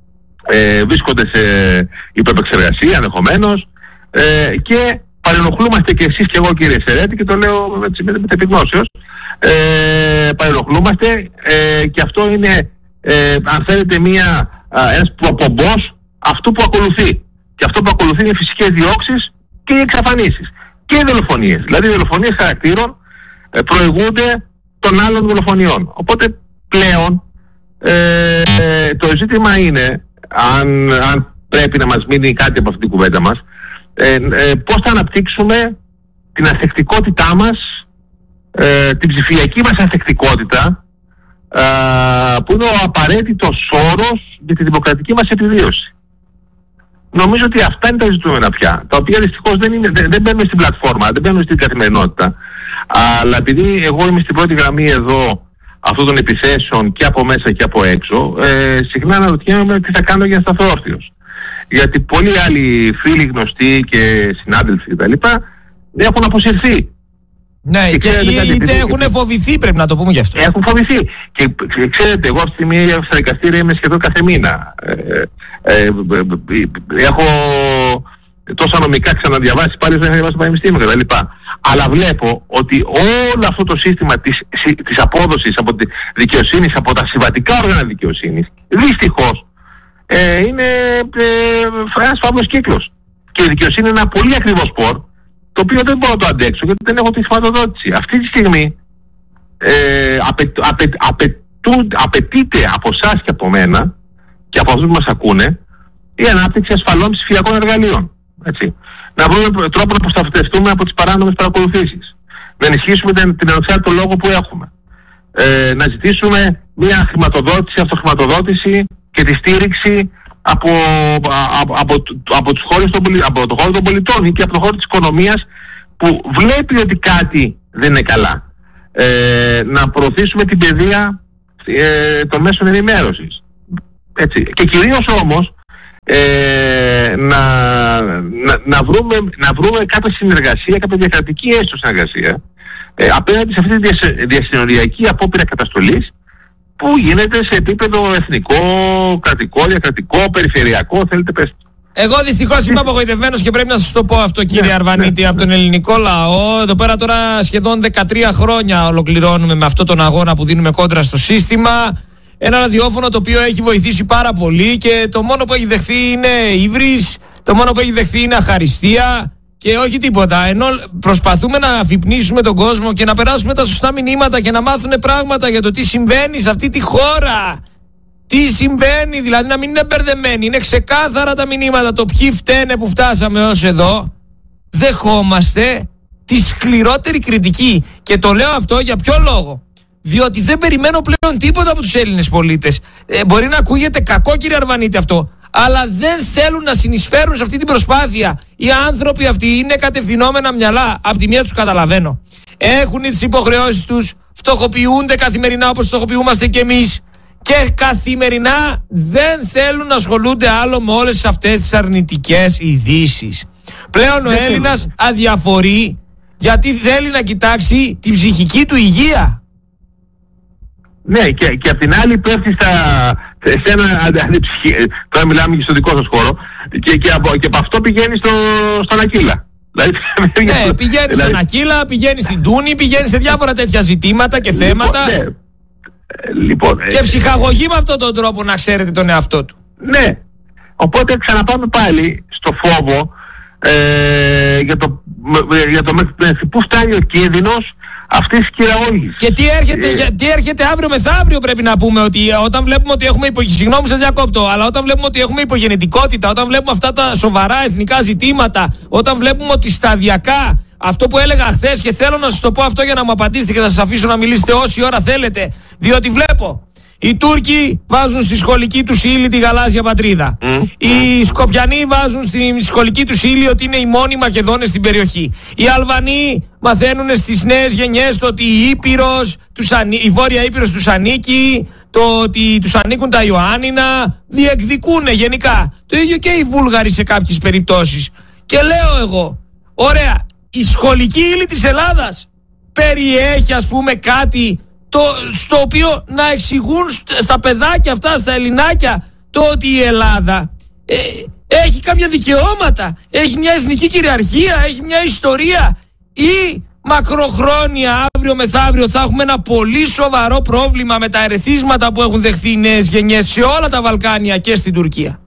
βρίσκονται σε υπερεπεξεργασία ενδεχομένως, και παρενοχλούμαστε και εσείς και εγώ, κύριε Σερέτη, και το λέω με επιγνώσεως, παρενοχλούμαστε, και αυτό είναι, αν θέλετε, ένας προπομπός αυτού που ακολουθεί. Και αυτό που ακολουθεί είναι φυσικές διώξεις και οι εξαφανίσεις και οι δολοφονίες. Δηλαδή οι δολοφονίες χαρακτήρων προηγούνται των άλλων δολοφονιών. Οπότε πλέον το ζήτημα είναι, αν πρέπει να μας μείνει κάτι από αυτή την κουβέντα μας, πώς θα αναπτύξουμε την ανθεκτικότητά μας, την ψηφιακή μας ανθεκτικότητα, που είναι ο απαραίτητος όρος για τη δημοκρατική μας επιβίωση. Νομίζω ότι αυτά είναι τα ζητούμενα πια, τα οποία δυστυχώς δεν μπαίνουν στην πλατφόρμα, δεν μπαίνουν στην καθημερινότητα. Αλλά επειδή εγώ είμαι στην πρώτη γραμμή εδώ αυτών των επιθέσεων και από μέσα και από έξω, συχνά αναρωτιέμαι τι θα κάνω για να σταθώ όρθιος. Γιατί πολλοί άλλοι φίλοι, γνωστοί και συνάδελφοι κτλ. Έχουν αποσυρθεί. Ναι, και είτε έχουν φοβηθεί, πρέπει να το πούμε γι' αυτό. Έχουν φοβηθεί. Και ξέρετε, εγώ αυτή τη στιγμή στα δικαστήρια είμαι σχεδόν κάθε μήνα. Έχω τόσα νομικά ξαναδιαβάσει, πάλι δεν έχω διαβάσει το πανεπιστήμιο κτλ. Αλλά βλέπω ότι όλο αυτό το σύστημα της απόδοσης από τη δικαιοσύνη, από τα συμβατικά όργανα δικαιοσύνης, δυστυχώς είναι ένας φαύλος κύκλος. Και η δικαιοσύνη είναι ένα πολύ ακριβό σπορ, το οποίο δεν μπορώ να το αντέξω γιατί δεν έχω τη χρηματοδότηση. Αυτή τη στιγμή απαιτείται από εσάς και από μένα και από αυτούς που μας ακούνε η ανάπτυξη ασφαλών ψηφιακών εργαλείων. Έτσι. Να βρούμε τρόπο να προστατευτούμε από τις παράνομες παρακολουθήσεις. Να ενισχύσουμε την ανεξάρτητο λόγο που έχουμε. Να ζητήσουμε μια χρηματοδότηση, αυτοχρηματοδότηση και τη στήριξη από το χώρο των πολιτών ή και από το χώρο της οικονομίας που βλέπει ότι κάτι δεν είναι καλά. Να προωθήσουμε την παιδεία των μέσων ενημέρωσης. Έτσι. Και κυρίως όμως να βρούμε κάποια συνεργασία, κάποια διακρατική έστω συνεργασία απέναντι σε αυτή τη διασυνοριακή απόπειρα καταστολής που γίνεται σε επίπεδο εθνικό, κρατικό, διακρατικό, περιφερειακό, θέλετε πέστε. Εγώ δυστυχώς είμαι απογοητευμένος και πρέπει να σας το πω αυτό, κύριε Αρβανίτη, από τον ελληνικό λαό. Εδώ πέρα τώρα σχεδόν 13 χρόνια ολοκληρώνουμε με αυτόν τον αγώνα που δίνουμε κόντρα στο σύστημα. Ένα ραδιόφωνο το οποίο έχει βοηθήσει πάρα πολύ και το μόνο που έχει δεχθεί είναι ύβρις, το μόνο που έχει δεχθεί είναι αχαριστία και όχι τίποτα. Ενώ προσπαθούμε να αφυπνίσουμε τον κόσμο και να περάσουμε τα σωστά μηνύματα και να μάθουν πράγματα για το τι συμβαίνει σε αυτή τη χώρα. Τι συμβαίνει, δηλαδή να μην είναι μπερδεμένοι. Είναι ξεκάθαρα τα μηνύματα, το ποιοι φταίνε που φτάσαμε ως εδώ. Δεχόμαστε τη σκληρότερη κριτική. Και το λέω αυτό για ποιο λόγο? Διότι δεν περιμένω πλέον τίποτα από τους Έλληνες πολίτες. Μπορεί να ακούγεται κακό, κύριε Αρβανίτη, αυτό, αλλά δεν θέλουν να συνεισφέρουν σε αυτή την προσπάθεια. Οι άνθρωποι αυτοί είναι κατευθυνόμενα μυαλά. Απ' τη μία τους καταλαβαίνω. Έχουν τις υποχρεώσεις τους, φτωχοποιούνται καθημερινά όπως φτωχοποιούμαστε κι εμείς. Και καθημερινά δεν θέλουν να ασχολούνται άλλο με όλες αυτές τις αρνητικές ειδήσεις. Πλέον ο Έλληνας αδιαφορεί γιατί θέλει να κοιτάξει την ψυχική του υγεία. Ναι, και απ' την άλλη πέφτει σε ένα τώρα μιλάμε και στο δικό σας χώρο και από αυτό πηγαίνει στον Ακύλα. Ναι, πηγαίνει στον Ακύλα, πηγαίνει στην Τούνη, πηγαίνει σε διάφορα τέτοια ζητήματα και θέματα. Λοιπόν, και ψυχαγωγεί με αυτόν τον τρόπο, να ξέρετε, τον εαυτό του. Ναι. Οπότε ξαναπάμε πάλι στο φόβο για το πού φτάνει ο κίνδυνος αυτής της κυραόλγης. Και τι έρχεται αύριο μεθαύριο, πρέπει να πούμε, ότι όταν βλέπουμε ότι έχουμε συγγνώμη σας διακόπτω, αλλά όταν βλέπουμε ότι έχουμε υπογεννητικότητα, όταν βλέπουμε αυτά τα σοβαρά εθνικά ζητήματα, όταν βλέπουμε ότι σταδιακά, αυτό που έλεγα χθες, και θέλω να σας το πω αυτό για να μου απαντήσετε και θα σας αφήσω να μιλήσετε όση ώρα θέλετε, διότι βλέπω οι Τούρκοι βάζουν στη σχολική τους ύλη τη γαλάζια πατρίδα. Οι Σκοπιανοί βάζουν στη σχολική τους ύλη ότι είναι οι μόνοι Μακεδόνες στην περιοχή. Οι Αλβανοί μαθαίνουν στις νέες γενιές το ότι η Βόρεια Ήπειρος τους ανήκει, το ότι τους ανήκουν τα Ιωάννινα, διεκδικούν γενικά. Το ίδιο και οι Βούλγαροι σε κάποιες περιπτώσεις. Και λέω εγώ, ωραία, η σχολική ύλη της Ελλάδας περιέχει, ας πούμε, κάτι στο οποίο να εξηγούν στα παιδάκια αυτά, στα ελληνάκια, το ότι η Ελλάδα έχει κάποια δικαιώματα, έχει μια εθνική κυριαρχία, έχει μια ιστορία, ή μακροχρόνια αύριο μεθαύριο θα έχουμε ένα πολύ σοβαρό πρόβλημα με τα ερεθίσματα που έχουν δεχθεί οι νέες γενιές σε όλα τα Βαλκάνια και στην Τουρκία?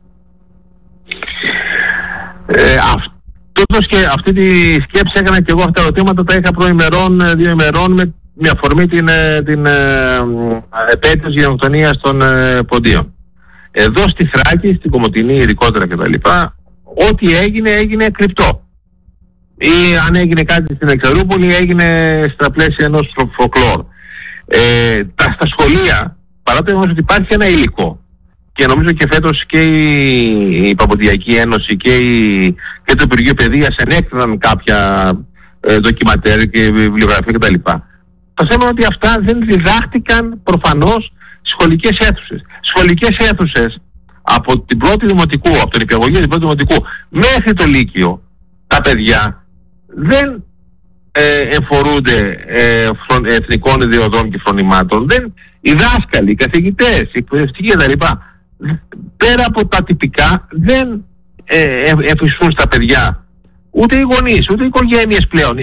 Αυτή τη σκέψη έκανα και εγώ. Αυτά τα ερωτήματα τα είχα προημερών, 2 ημερών, με αφορμή την επέτειο της γενοκτονίας των Ποντίων. Εδώ στη Θράκη, στην Κομοτηνή ειδικότερα κτλ., ό,τι έγινε κρυπτό. Ή αν έγινε κάτι στην Εξαρούπολη, έγινε στα πλαίσια ενός φολκλόρ. Στα σχολεία, παρά το ότι υπάρχει ένα υλικό, και νομίζω και φέτος και η Παποντιακή Ένωση και το Υπουργείο Παιδείας ενέκριναν κάποια ντοκιματέρ και βιβλιογραφία κτλ. Το θέμα είναι ότι αυτά δεν διδάχτηκαν προφανώς σχολικές αίθουσες. Σχολικές αίθουσες από την πρώτη δημοτικού, από τον υπηαγωγείο την πρώτη δημοτικού μέχρι το Λύκειο, τα παιδιά δεν εμφορούνται εθνικών ιδεωδών και φρονημάτων. Οι δάσκαλοι, οι καθηγητές, οι εκπαιδευτικοί κτλ. Πέρα από τα τυπικά δεν εφιστούν στα παιδιά, ούτε οι γονείς, ούτε οι οικογένειες πλέον.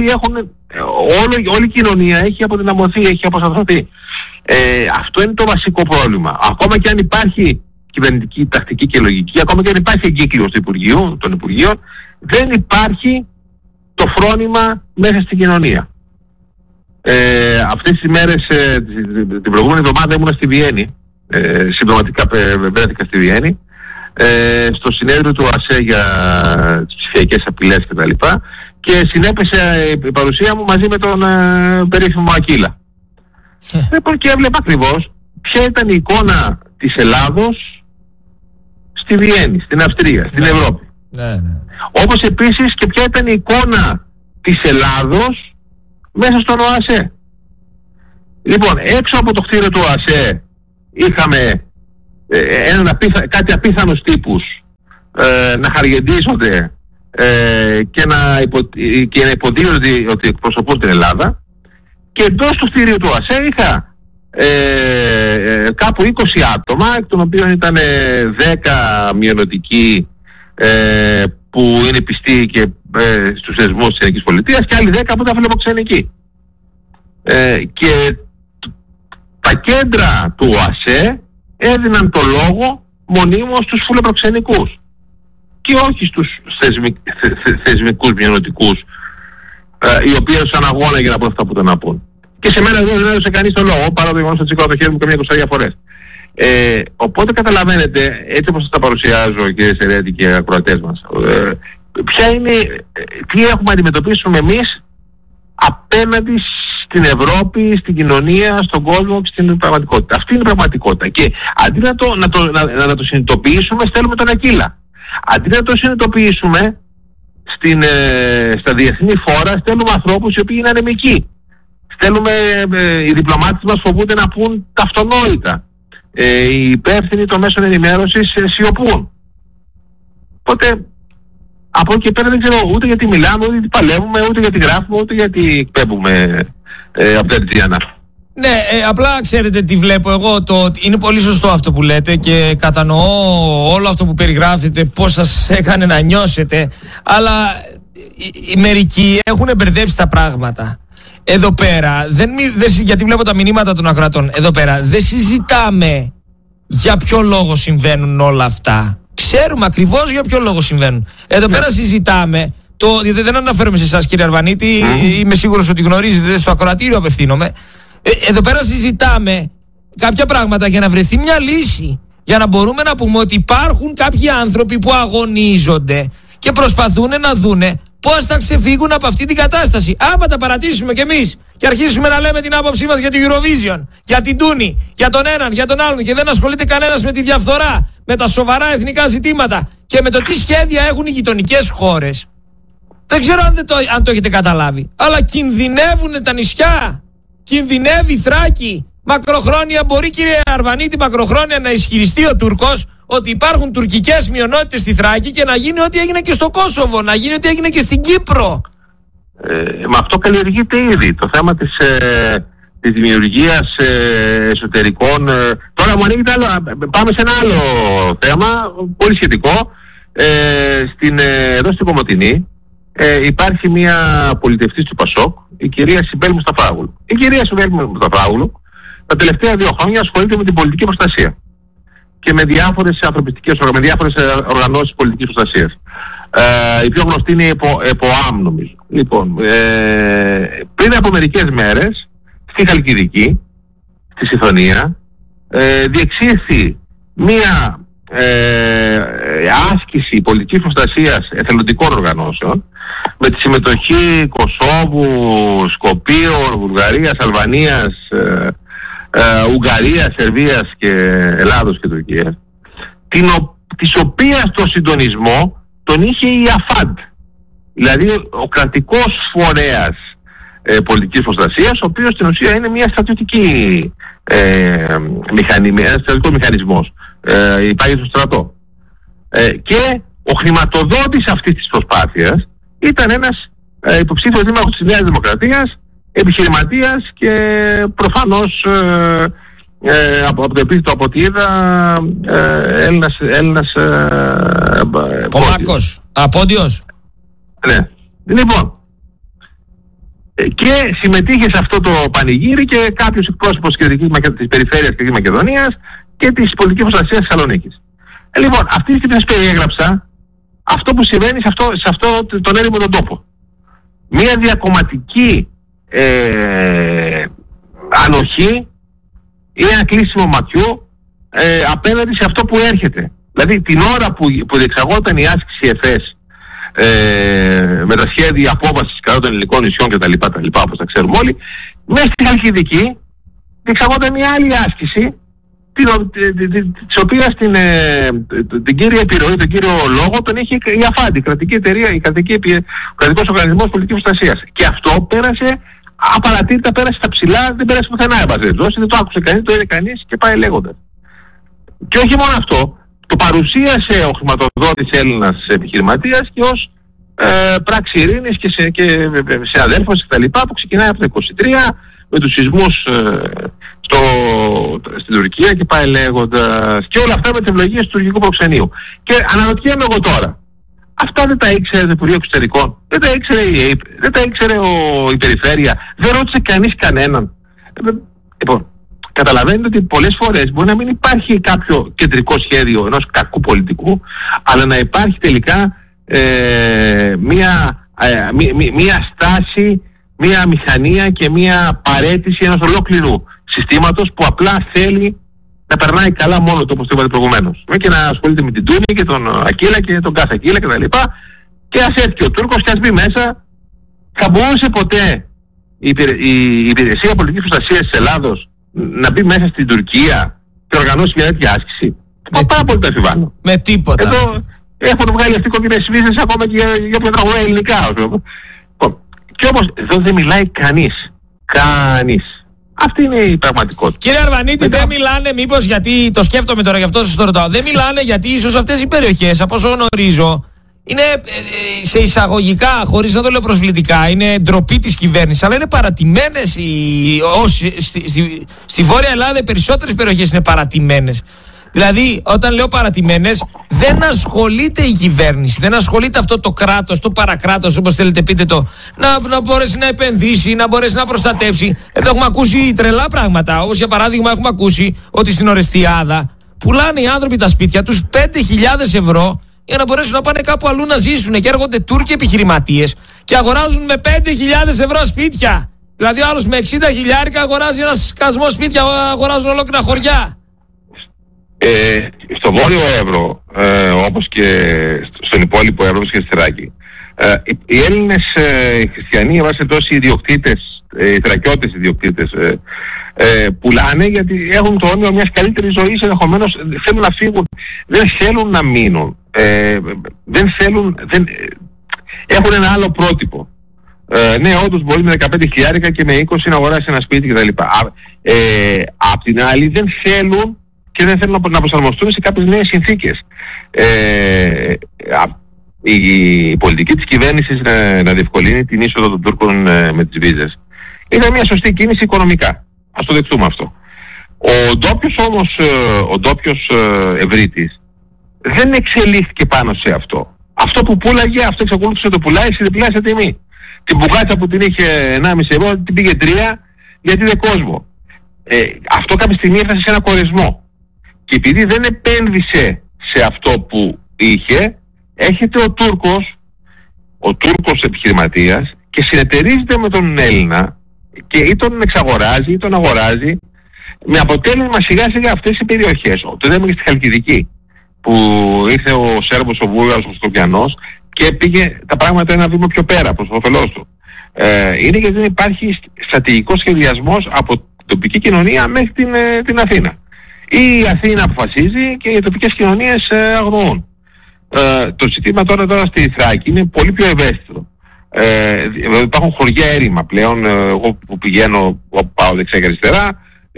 Όλη η κοινωνία έχει αποδυναμωθεί, έχει αποσταθωθεί. Αυτό είναι το βασικό πρόβλημα. Ακόμα και αν υπάρχει κυβερνητική τακτική και λογική, ακόμα και αν υπάρχει εγκύκλειος των Υπουργείων, δεν υπάρχει το φρόνημα μέσα στην κοινωνία. Αυτές τις μέρες, την προηγούμενη εβδομάδα ήμουνα στη Βιέννη, συμπτωματικά βρέθηκα στη Βιέννη, στο συνέδριο του ΟΑΣΕ για τις ψηφιακές απειλές κτλ. Και συνέπεσε η παρουσία μου μαζί με τον περίφημο Ακύλα. Λοιπόν, και έβλεπα ακριβώς ποια ήταν η εικόνα της Ελλάδος στη Βιέννη, στην Αυστρία, στην Ευρώπη. Όπως επίσης και ποια ήταν η εικόνα της Ελλάδος μέσα στον ΟΑΣΕ. Λοιπόν, έξω από το κτίριο του ΟΑΣΕ είχαμε κάτι απίθανους τύπους να χαργεντίζονται και να υποτίθεται ότι εκπροσωπούν την Ελλάδα, και εντός του κτίριου του ΟΑΣΕ είχα κάπου 20 άτομα, εκ των οποίων ήταν 10 μειονοτικοί που είναι πιστοί και στους θεσμούς της Ελληνικής Πολιτείας, και άλλοι 10 που ήταν φιλοξενικοί. Και τα κέντρα του ΟΑΣΕ έδιναν το λόγο μονίμως στους φιλοπροξενικούς και όχι στους θεσμικούς μειονοτικούς, οι οποίοι έδωσαν αγώνα για να πούν αυτά που ήταν να πούν. Και σε μένα δεν έδωσε κανείς το λόγο, παρά το γεγονός ότι σήκωνα το χέρι μου καμία 20 φορές. Οπότε καταλαβαίνετε, έτσι όπως σας τα παρουσιάζω, κύριε Σερέτη και ακροατές μας, τι έχουμε να αντιμετωπίσουμε εμείς απέναντι στην Ευρώπη, στην κοινωνία, στον κόσμο και στην πραγματικότητα. Αυτή είναι η πραγματικότητα. Και αντί να το συνειδητοποιήσουμε, στέλνουμε τον Ακύλα. Αντί να το συνειδητοποιήσουμε στα διεθνή φόρα, στέλνουμε ανθρώπους οι οποίοι είναι ανεμικοί. Οι διπλωμάτες μας φοβούνται να πούν τα αυτονόητα. Οι υπεύθυνοι των μέσων ενημέρωσης σιωπούν. Οπότε από εκεί και πέρα δεν ξέρω ούτε γιατί μιλάμε, ούτε γιατί παλεύουμε, ούτε γιατί γράφουμε, ούτε γιατί εκπέμπουμε από τα Αρτζιανά. Ναι, απλά ξέρετε τι βλέπω εγώ, είναι πολύ σωστό αυτό που λέτε και κατανοώ όλο αυτό που περιγράφετε, πώς σας έκανε να νιώσετε, αλλά οι μερικοί έχουν μπερδέψει τα πράγματα. Εδώ πέρα, γιατί βλέπω τα μηνύματα των ακροατών, εδώ πέρα δεν συζητάμε για ποιο λόγο συμβαίνουν όλα αυτά. Ξέρουμε ακριβώς για ποιο λόγο συμβαίνουν. Εδώ πέρα συζητάμε, δεν αναφέρομαι σε εσάς κύριε Αρβανίτη, είμαι σίγουρος ότι γνωρίζετε, στο ακροατήριο απευθύνομαι. Εδώ πέρα συζητάμε κάποια πράγματα για να βρεθεί μια λύση. Για να μπορούμε να πούμε ότι υπάρχουν κάποιοι άνθρωποι που αγωνίζονται και προσπαθούν να δούνε πώς θα ξεφύγουν από αυτή την κατάσταση. Άμα τα παρατήσουμε κι εμείς και αρχίσουμε να λέμε την άποψή μας για την Eurovision, για την Τούνη, για τον έναν, για τον άλλον, και δεν ασχολείται κανένας με τη διαφθορά, με τα σοβαρά εθνικά ζητήματα και με το τι σχέδια έχουν οι γειτονικές χώρες. Δεν ξέρω αν το έχετε καταλάβει, αλλά κινδυνεύουν τα νησιά, κινδυνεύει η Θράκη. Μακροχρόνια μπορεί, κύριε Αρβανίτη, μακροχρόνια να ισχυριστεί ο Τούρκος ότι υπάρχουν τουρκικές μειονότητες στη Θράκη και να γίνει ό,τι έγινε και στο Κόσοβο, να γίνει ό,τι έγινε και στην Κύπρο. Μα αυτό καλλιεργείται ήδη. Το θέμα της δημιουργίας εσωτερικών. Τώρα μου ανοίγεται άλλο, πάμε σε ένα άλλο θέμα, πολύ σχετικό. Εδώ στην Κομοτηνή υπάρχει μια πολιτευτής του ΠΑΣΟΚ, η κυρία Σιμπέλ Μουσταφάγλου. Η κυρία Σιμπέλ Μουσταφάγλου τα τελευταία 2 χρόνια ασχολείται με την πολιτική προστασία και με διάφορες ανθρωπιστικές με διάφορες οργανώσεις πολιτικής προστασίας. Η πιο γνωστή είναι η ΕΠΟΑΜ, νομίζω. Λοιπόν, πριν από μερικές μέρες στη Χαλκιδική, στη Συφωνία, διεξήχθη μία άσκηση πολιτικής προστασίας εθελοντικών οργανώσεων με τη συμμετοχή Κωσόβου, Σκοπίων, Βουλγαρίας, Αλβανίας, Ουγγαρίας, Σερβίας και Ελλάδος και Τουρκίας, της οποίας το συντονισμό τον είχε η ΑΦΑΝΤ, δηλαδή ο κρατικός φορέας πολιτικής προστασίας, ο οποίος στην ουσία είναι μια στρατιωτική ένας στρατιωτικός μηχανισμός, υπάρχει στο στρατό. Και ο χρηματοδότης αυτής της προσπάθειας ήταν ένας υποψήφιος δήμαρχος της Νέας Δημοκρατίας, επιχειρηματίας και προφανώς από το επίθετο από ό,τι είδα Έλληνας Πολάκος, Απόντιος. Ναι. Λοιπόν, και συμμετείχε σε αυτό το πανηγύρι και κάποιος εκπρόσωπος της Περιφέρειας και της Μακεδονίας και της πολιτικής προστασίας της Θεσσαλονίκης. Λοιπόν, αυτή τη στιγμή σας περιέγραψα αυτό που συμβαίνει σε αυτό τον έρημο τον τόπο. Μία διακομματική ανοχή ή ένα κλείσιμο ματιού απέναντι σε αυτό που έρχεται. Δηλαδή την ώρα που διεξαγόταν η άσκηση ΕΦΕΣ με τα σχέδια απόβασης κατά των ελληνικών νησιών κτλ. Όπως τα ξέρουμε όλοι, μέσα στη Χαλκιδική διεξαγόταν μια άλλη άσκηση της οποίας την κύρια επιρροή, τον κύριο λόγο τον είχε η ΑΦΑΝΤ, η κρατική εταιρεία, ο κρατικός οργανισμός πολιτικής προστασίας. Και αυτό πέρασε απαρατήρητα, πέρασε στα ψηλά, δεν πέρασε πουθενά, δεν το άκουσε κανείς, το είδε κανείς και πάει λέγοντας. Και όχι μόνο αυτό, το παρουσίασε ο χρηματοδότης Έλληνας επιχειρηματίας και ως πράξη ειρήνης και σε αδέλφωση κτλ. Που ξεκινάει από το 23 με τους σεισμούς στην Τουρκία και πάει λέγοντας, και όλα αυτά με τις ευλογίες του τουρκικού προξενείου. Και αναρωτιέμαι εγώ τώρα, αυτά δεν τα ήξερε το Υπουργείο Εξωτερικών, δεν τα ήξερε η ΑΕΠ, δεν τα ήξερε η Περιφέρεια, δεν ρώτησε κανείς κανέναν. Λοιπόν, καταλαβαίνετε ότι πολλές φορές μπορεί να μην υπάρχει κάποιο κεντρικό σχέδιο ενός κακού πολιτικού, αλλά να υπάρχει τελικά μία στάση, μία μηχανία και μία παρέτηση ενός ολόκληρου συστήματος που απλά θέλει να περνάει καλά μόνο το, όπως το είπατε προηγουμένως. Και να ασχολείται με την Τούνη και τον Ακύλα και τον Κάθε Ακύλα κτλ. Και ας έρθει και ο Τούρκος και ας μπει μέσα. Θα μπορούσε ποτέ η Υπηρεσία Πολιτικής Προστασίας της Ελλάδος να μπει μέσα στην Τουρκία και οργανώσει μια τέτοια άσκηση? Πάρα πολύ το αφιβάλλω. Με τίποτα. Εδώ έχουν βγάλει αυτοί κόκκινες βίζες ακόμα και για όποια τραγουδά ελληνικά. Και όμως εδώ δεν μιλάει κανείς. Κανείς. Αυτή είναι η πραγματικότητα. Κύριε Αρβανίτη, δεν μιλάνε μήπως, γιατί το σκέφτομαι τώρα, γι' αυτό σας το ρωτάω, δεν μιλάνε γιατί ίσως αυτές οι περιοχές, από όσο γνωρίζω, είναι σε εισαγωγικά, χωρίς να το λέω προσβλητικά, είναι ντροπή της κυβέρνησης, αλλά είναι παρατημένες στη Βόρεια Ελλάδα οι περισσότερες περιοχές είναι παρατημένες. Δηλαδή, όταν λέω παρατημένες, δεν ασχολείται η κυβέρνηση, δεν ασχολείται αυτό το κράτος, το παρακράτος, όπως θέλετε πείτε το, να μπορέσει να επενδύσει, να μπορέσει να προστατεύσει. Εδώ έχουμε ακούσει τρελά πράγματα, όπως για παράδειγμα έχουμε ακούσει ότι στην Ορεστιάδα πουλάνε οι άνθρωποι τα σπίτια τους 5.000 ευρώ για να μπορέσουν να πάνε κάπου αλλού να ζήσουν, και έρχονται Τούρκοι επιχειρηματίες και αγοράζουν με 5.000 ευρώ σπίτια. Δηλαδή ο άλλος με 60.000 αγοράζει ένα σκασμό σπίτια, αγοράζουν ολόκληρα χωριά. Στο Βόρειο Εύρο, όπως και στον υπόλοιπο Εύρο και στη Θράκη, οι Έλληνες οι χριστιανοί, εν πάση περιπτώσει οι ιδιοκτήτες, οι θρακιώτες ιδιοκτήτες, πουλάνε γιατί έχουν το όνειρο μιας καλύτερης ζωής, ενδεχομένως θέλουν να φύγουν, δεν θέλουν να μείνουν, έχουν ένα άλλο πρότυπο. Ναι, όντως μπορεί με 15.000 και με 20 να αγοράσει ένα σπίτι κτλ. Απ' την άλλη δεν θέλουν και δεν θέλουν να προσαρμοστούν σε κάποιες νέες συνθήκες. Η πολιτική της κυβέρνησης να διευκολύνει την είσοδο των Τούρκων με τις βίζες ήταν μια σωστή κίνηση οικονομικά. Ας το δεχτούμε αυτό. Ο ντόπιος όμως, ο ντόπιος ευρύτης δεν εξελίχθηκε πάνω σε αυτό. Αυτό που πουλάγε, αυτό εξακολούθησε να το πουλάει σε διπλάσια τιμή. Την μπουκάτσα που την είχε 1,5 ευρώ την πήγε 3 γιατί είναι κόσμο. Αυτό κάποια στιγμή έφτασε σε ένα κορεσμό. Και επειδή δεν επένδυσε σε αυτό που είχε, έρχεται ο Τούρκος επιχειρηματίας και συνεταιρίζεται με τον Έλληνα και ή τον εξαγοράζει ή τον αγοράζει, με αποτέλεσμα σιγά σιγά αυτές οι περιοχές. Το είδαμε και στη Χαλκιδική, που ήρθε ο Σέρβος, ο Βούλγαρος, ο Σκοπιανός και πήγε τα πράγματα ένα βήμα πιο πέρα προς όφελός του. Είναι γιατί δεν υπάρχει στρατηγικός σχεδιασμός από την τοπική κοινωνία μέχρι την Αθήνα. Η Αθήνα αποφασίζει και οι τοπικές κοινωνίες αγνοούν. Το ζήτημα τώρα στη Θράκη είναι πολύ πιο ευαίσθητο. Υπάρχουν χωριά έρημα πλέον. Εγώ που πηγαίνω, πάω δεξιά και αριστερά,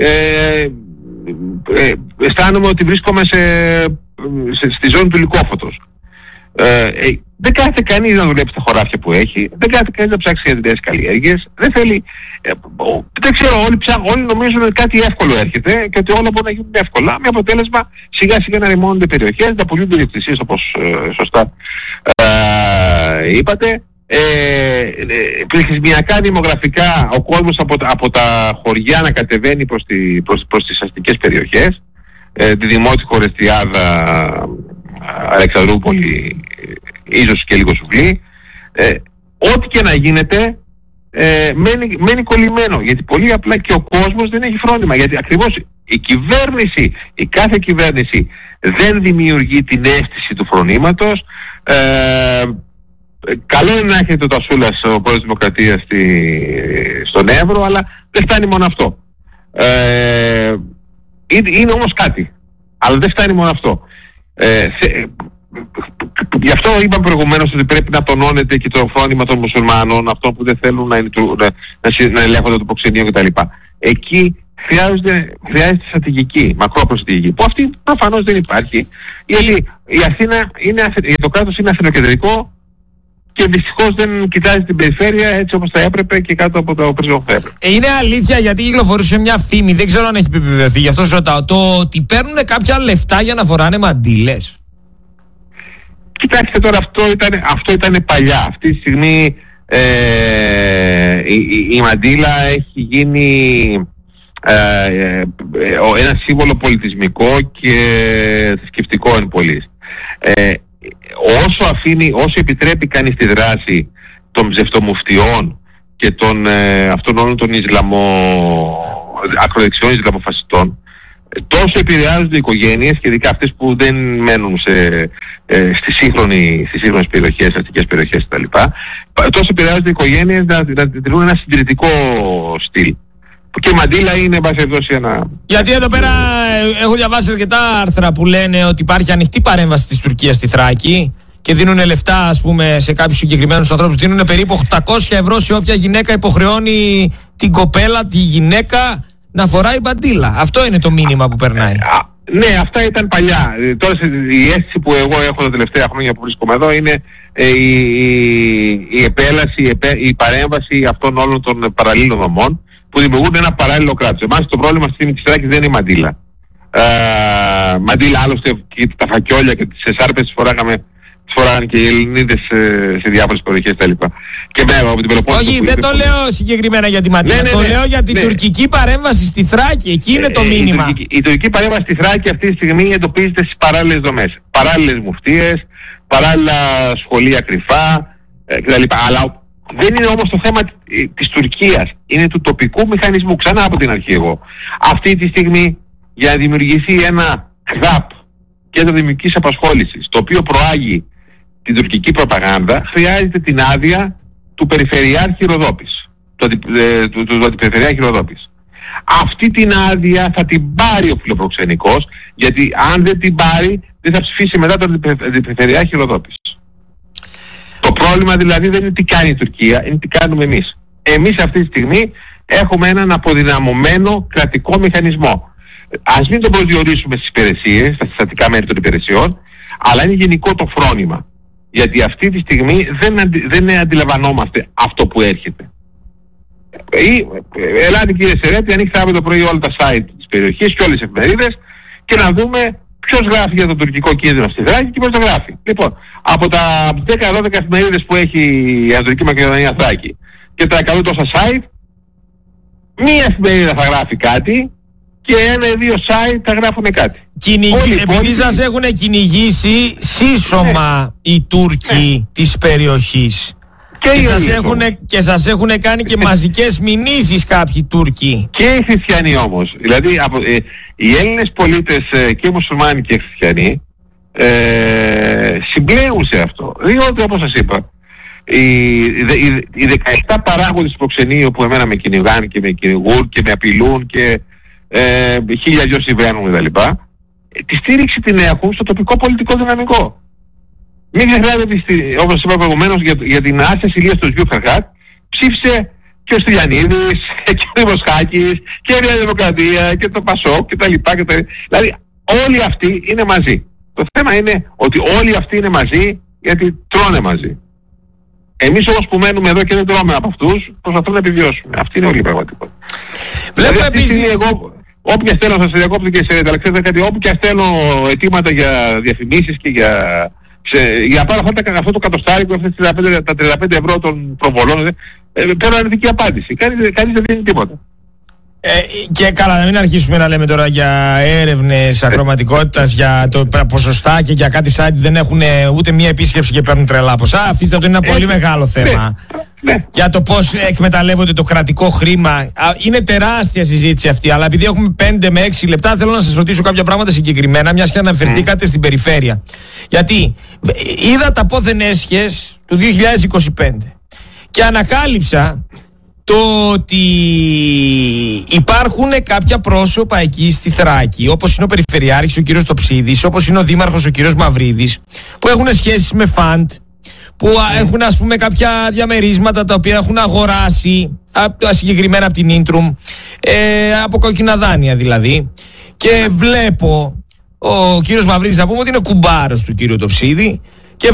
αισθάνομαι ότι βρίσκομαι στη ζώνη του Λυκόφωτος. Δεν κάθεται κανείς να δουλέψει τα χωράφια που έχει, δεν κάθεται κανείς να ψάξει για τις καλλιέργειες, δεν θέλει, δεν ξέρω, όλοι νομίζουν ότι κάτι εύκολο έρχεται και ότι όλα μπορούν να γίνουν εύκολα, με αποτέλεσμα σιγά σιγά να ρημώνονται περιοχές, να πουλούνται ιδιοκτησίες όπως σωστά είπατε. Πληθυσμιακά, δημογραφικά, ο κόσμος από τα χωριά να κατεβαίνει προς τις αστικές περιοχές, τη Δημότυχο, Ρεστιάδα, Αλεξανδρούπολη, ίσως και λίγο Σουβλή, ό,τι και να γίνεται μένει κολλημένο, γιατί πολύ απλά και ο κόσμος δεν έχει φρόνημα, γιατί ακριβώς η κάθε κυβέρνηση δεν δημιουργεί την αίσθηση του φρονήματος. Καλό είναι να έχετε το Τασούλας, ο πρόεδρος της Δημοκρατίας, στον Εύρο, αλλά δεν φτάνει μόνο αυτό. Είναι όμως κάτι, αλλά δεν φτάνει μόνο αυτό. Γι' αυτό είπαμε προηγουμένως ότι πρέπει να τονώνεται και το φρόνημα των μουσουλμάνων, αυτών που δεν θέλουν να ελέγχονται το προξενείο κτλ. Εκεί χρειάζεται στρατηγική, μακρόπνοη στρατηγική, που αυτή προφανώς δεν υπάρχει, γιατί η Αθήνα το κράτος είναι αθηνοκεντρικό και δυστυχώς δεν κοιτάζει την περιφέρεια έτσι όπως θα έπρεπε και κάτω από το πρίσμα που θα έπρεπε. Είναι αλήθεια, γιατί κυκλοφορούσε μια φήμη, δεν ξέρω αν έχει επιβεβαιωθεί, γι' αυτό σας ρωτάω, το ότι παίρνουν κάποια λεφτά για να φοράνε μαντήλες. Κοιτάξτε τώρα, αυτό ήταν παλιά. Αυτή τη στιγμή η μαντήλα έχει γίνει ένα σύμβολο πολιτισμικό και θρησκευτικό εν πωλής. Όσο επιτρέπει κανείς τη δράση των ψευτομουφτιών και αυτών όλων των ακροδεξιών Ισλαμοφασιστών, τόσο επηρεάζονται οι οικογένειες, και ειδικά αυτές που δεν μένουν στις σύγχρονες περιοχές, αστικές περιοχές κτλ. Τόσο επηρεάζονται οι οικογένειες να τηρούν ένα συντηρητικό στυλ. Και η μαντήλα είναι, εν πάση περιπτώσει, ένα... Γιατί εδώ πέρα έχω διαβάσει αρκετά άρθρα που λένε ότι υπάρχει ανοιχτή παρέμβαση της Τουρκίας στη Θράκη και δίνουν λεφτά, ας πούμε, σε κάποιους συγκεκριμένους ανθρώπους. Δίνουν περίπου 800 ευρώ σε όποια γυναίκα υποχρεώνει την κοπέλα, τη γυναίκα, να φοράει μαντήλα. Αυτό είναι το μήνυμα που περνάει. Ναι, αυτά ήταν παλιά. Τώρα η αίσθηση που εγώ έχω τα τελευταία χρόνια που βρίσκομαι εδώ είναι η επέλαση, η παρέμβαση αυτών όλων των παραλλήλων δομών που δημιουργούν ένα παράλληλο κράτος. Εμάς το πρόβλημα στη της Θράκης δεν είναι η μαντήλα. Μαντήλα, άλλωστε, και τα φακιόλια και τις εσάρπες τις φοράγανε και οι Ελληνίδες σε διάφορες περιοχές κτλ. Όχι, δεν το λέω συγκεκριμένα για τη μαντήλα. Το λέω για την τουρκική παρέμβαση στη Θράκη. Εκεί είναι το μήνυμα. Η τουρκική παρέμβαση στη Θράκη αυτή τη στιγμή εντοπίζεται στις παράλληλες δομές. Παράλληλες μουφτίες, παράλληλα σχολεία κρυφά κτλ. Αλλά δεν είναι όμως το θέμα της Τουρκίας. Είναι του τοπικού μηχανισμού. Ξανά από την αρχή εγώ. Αυτή τη στιγμή, για να δημιουργηθεί ένα ΚΔΑΠ, κέντρο δημιουργικής απασχόλησης, το οποίο προάγει την τουρκική προπαγάνδα, χρειάζεται την άδεια του Περιφερειάρχη Ροδόπης, του Αντιπεριφερειάρχη Ροδόπης. Αυτή την άδεια θα την πάρει ο φιλοπροξενικός, γιατί αν δεν την πάρει δεν θα ψηφίσει μετά τον Αντιπεριφερειάρχη Ροδόπης. Το πρόβλημα δηλαδή δεν είναι τι κάνει η Τουρκία, είναι τι κάνουμε εμείς. Εμείς αυτή τη στιγμή έχουμε έναν αποδυναμωμένο κρατικό μηχανισμό. Ας μην τον προσδιορίσουμε στις υπηρεσίες, στα συστατικά μέρη των υπηρεσιών, αλλά είναι γενικό το φρόνημα. Γιατί αυτή τη στιγμή δεν αντιλαμβανόμαστε αυτό που έρχεται. Ή ελάτε κύριε Σερέτη, ανοίξτε αύριο το πρωί όλα τα site της περιοχής και όλες τις εφημερίδες και να δούμε ποιος γράφει για τον τουρκικό κίνδυνο στη Θράκη και ποιος το γράφει. Λοιπόν, από τα 10-12 εφημερίδες που έχει η Ανατολική Μακεδονία Θράκη και τα 100 τόσα site, μία εφημερίδα θα γράφει κάτι και 1-2 site θα γράφουν κάτι. Επειδή σας έχουν κυνηγήσει σύσσωμα οι Τούρκοι της περιοχής και σας έχουν κάνει και μαζικές μηνύσεις κάποιοι Τούρκοι. Και οι χριστιανοί όμως. Δηλαδή οι Έλληνες πολίτες και οι μουσουλμάνοι και οι χριστιανοί συμπλέουν σε αυτό. Διότι όπως σας είπα, οι 17 παράγοντες του προξενείου που εμένα με κυνηγάνε και με κυνηγούν και με απειλούν και χίλια δυο συμβαίνουν κτλ. Τη στήριξη την έχουν στο τοπικό πολιτικό δυναμικό. Μην ξεχνάτε ότι, όπως είπα προηγουμένως, για την άσκηση ηλίας του Γιου Φερχάτ ψήφισε και ο Στυλιανίδης και ο Δημοσχάκης και η Νέα Δημοκρατία και το Πασόκ και τα λοιπά. Δηλαδή όλοι αυτοί είναι μαζί. Το θέμα είναι ότι όλοι αυτοί είναι μαζί γιατί τρώνε μαζί. Εμείς όμως που μένουμε εδώ και δεν τρώμε από αυτούς, προσπαθούμε να επιβιώσουμε. Αυτή είναι όλη η πραγματικότητα. Βλέπω δηλαδή, επίσης... Όποια στέλνω, σας διακόπτω και σε ξέρετε κάτι, όποια στέλνω αιτήματα για διαφημίσεις και για πάρω αυτό το κατοστάρικο, τα 35 ευρώ των προβολών, παίρνω αρνητική απάντηση. Κανείς δεν δίνει τίποτα. Και καλά, να μην αρχίσουμε να λέμε τώρα για έρευνες ακροματικότητας, για το ποσοστά και για κάτι site που δεν έχουν ούτε μία επίσκεψη και παίρνουν τρελά ποσά. Αφήστε, αυτό είναι ένα πολύ μεγάλο θέμα. Ναι. Για το πώς εκμεταλλεύονται το κρατικό χρήμα. Είναι τεράστια συζήτηση αυτή, αλλά επειδή έχουμε 5 με 6 λεπτά, θέλω να σας ρωτήσω κάποια πράγματα συγκεκριμένα, μιας και αναφερθήκατε στην περιφέρεια. Γιατί είδα τα πόθεν έσχες του 2025 και ανακάλυψα το ότι υπάρχουν κάποια πρόσωπα εκεί στη Θράκη, όπως είναι ο Περιφερειάρχης ο κύριος Τοψίδης, όπως είναι ο Δήμαρχος ο κύριος Μαυρίδης, που έχουν σχέσεις με φαντ, που έχουν ας πούμε κάποια διαμερίσματα τα οποία έχουν αγοράσει συγκεκριμένα από την Ίντρουμ, από κόκκινα δάνεια δηλαδή, και βλέπω ο κύριος Μαυρίδης, να πούμε ότι είναι κουμπάρος του κύριου Τοψίδη,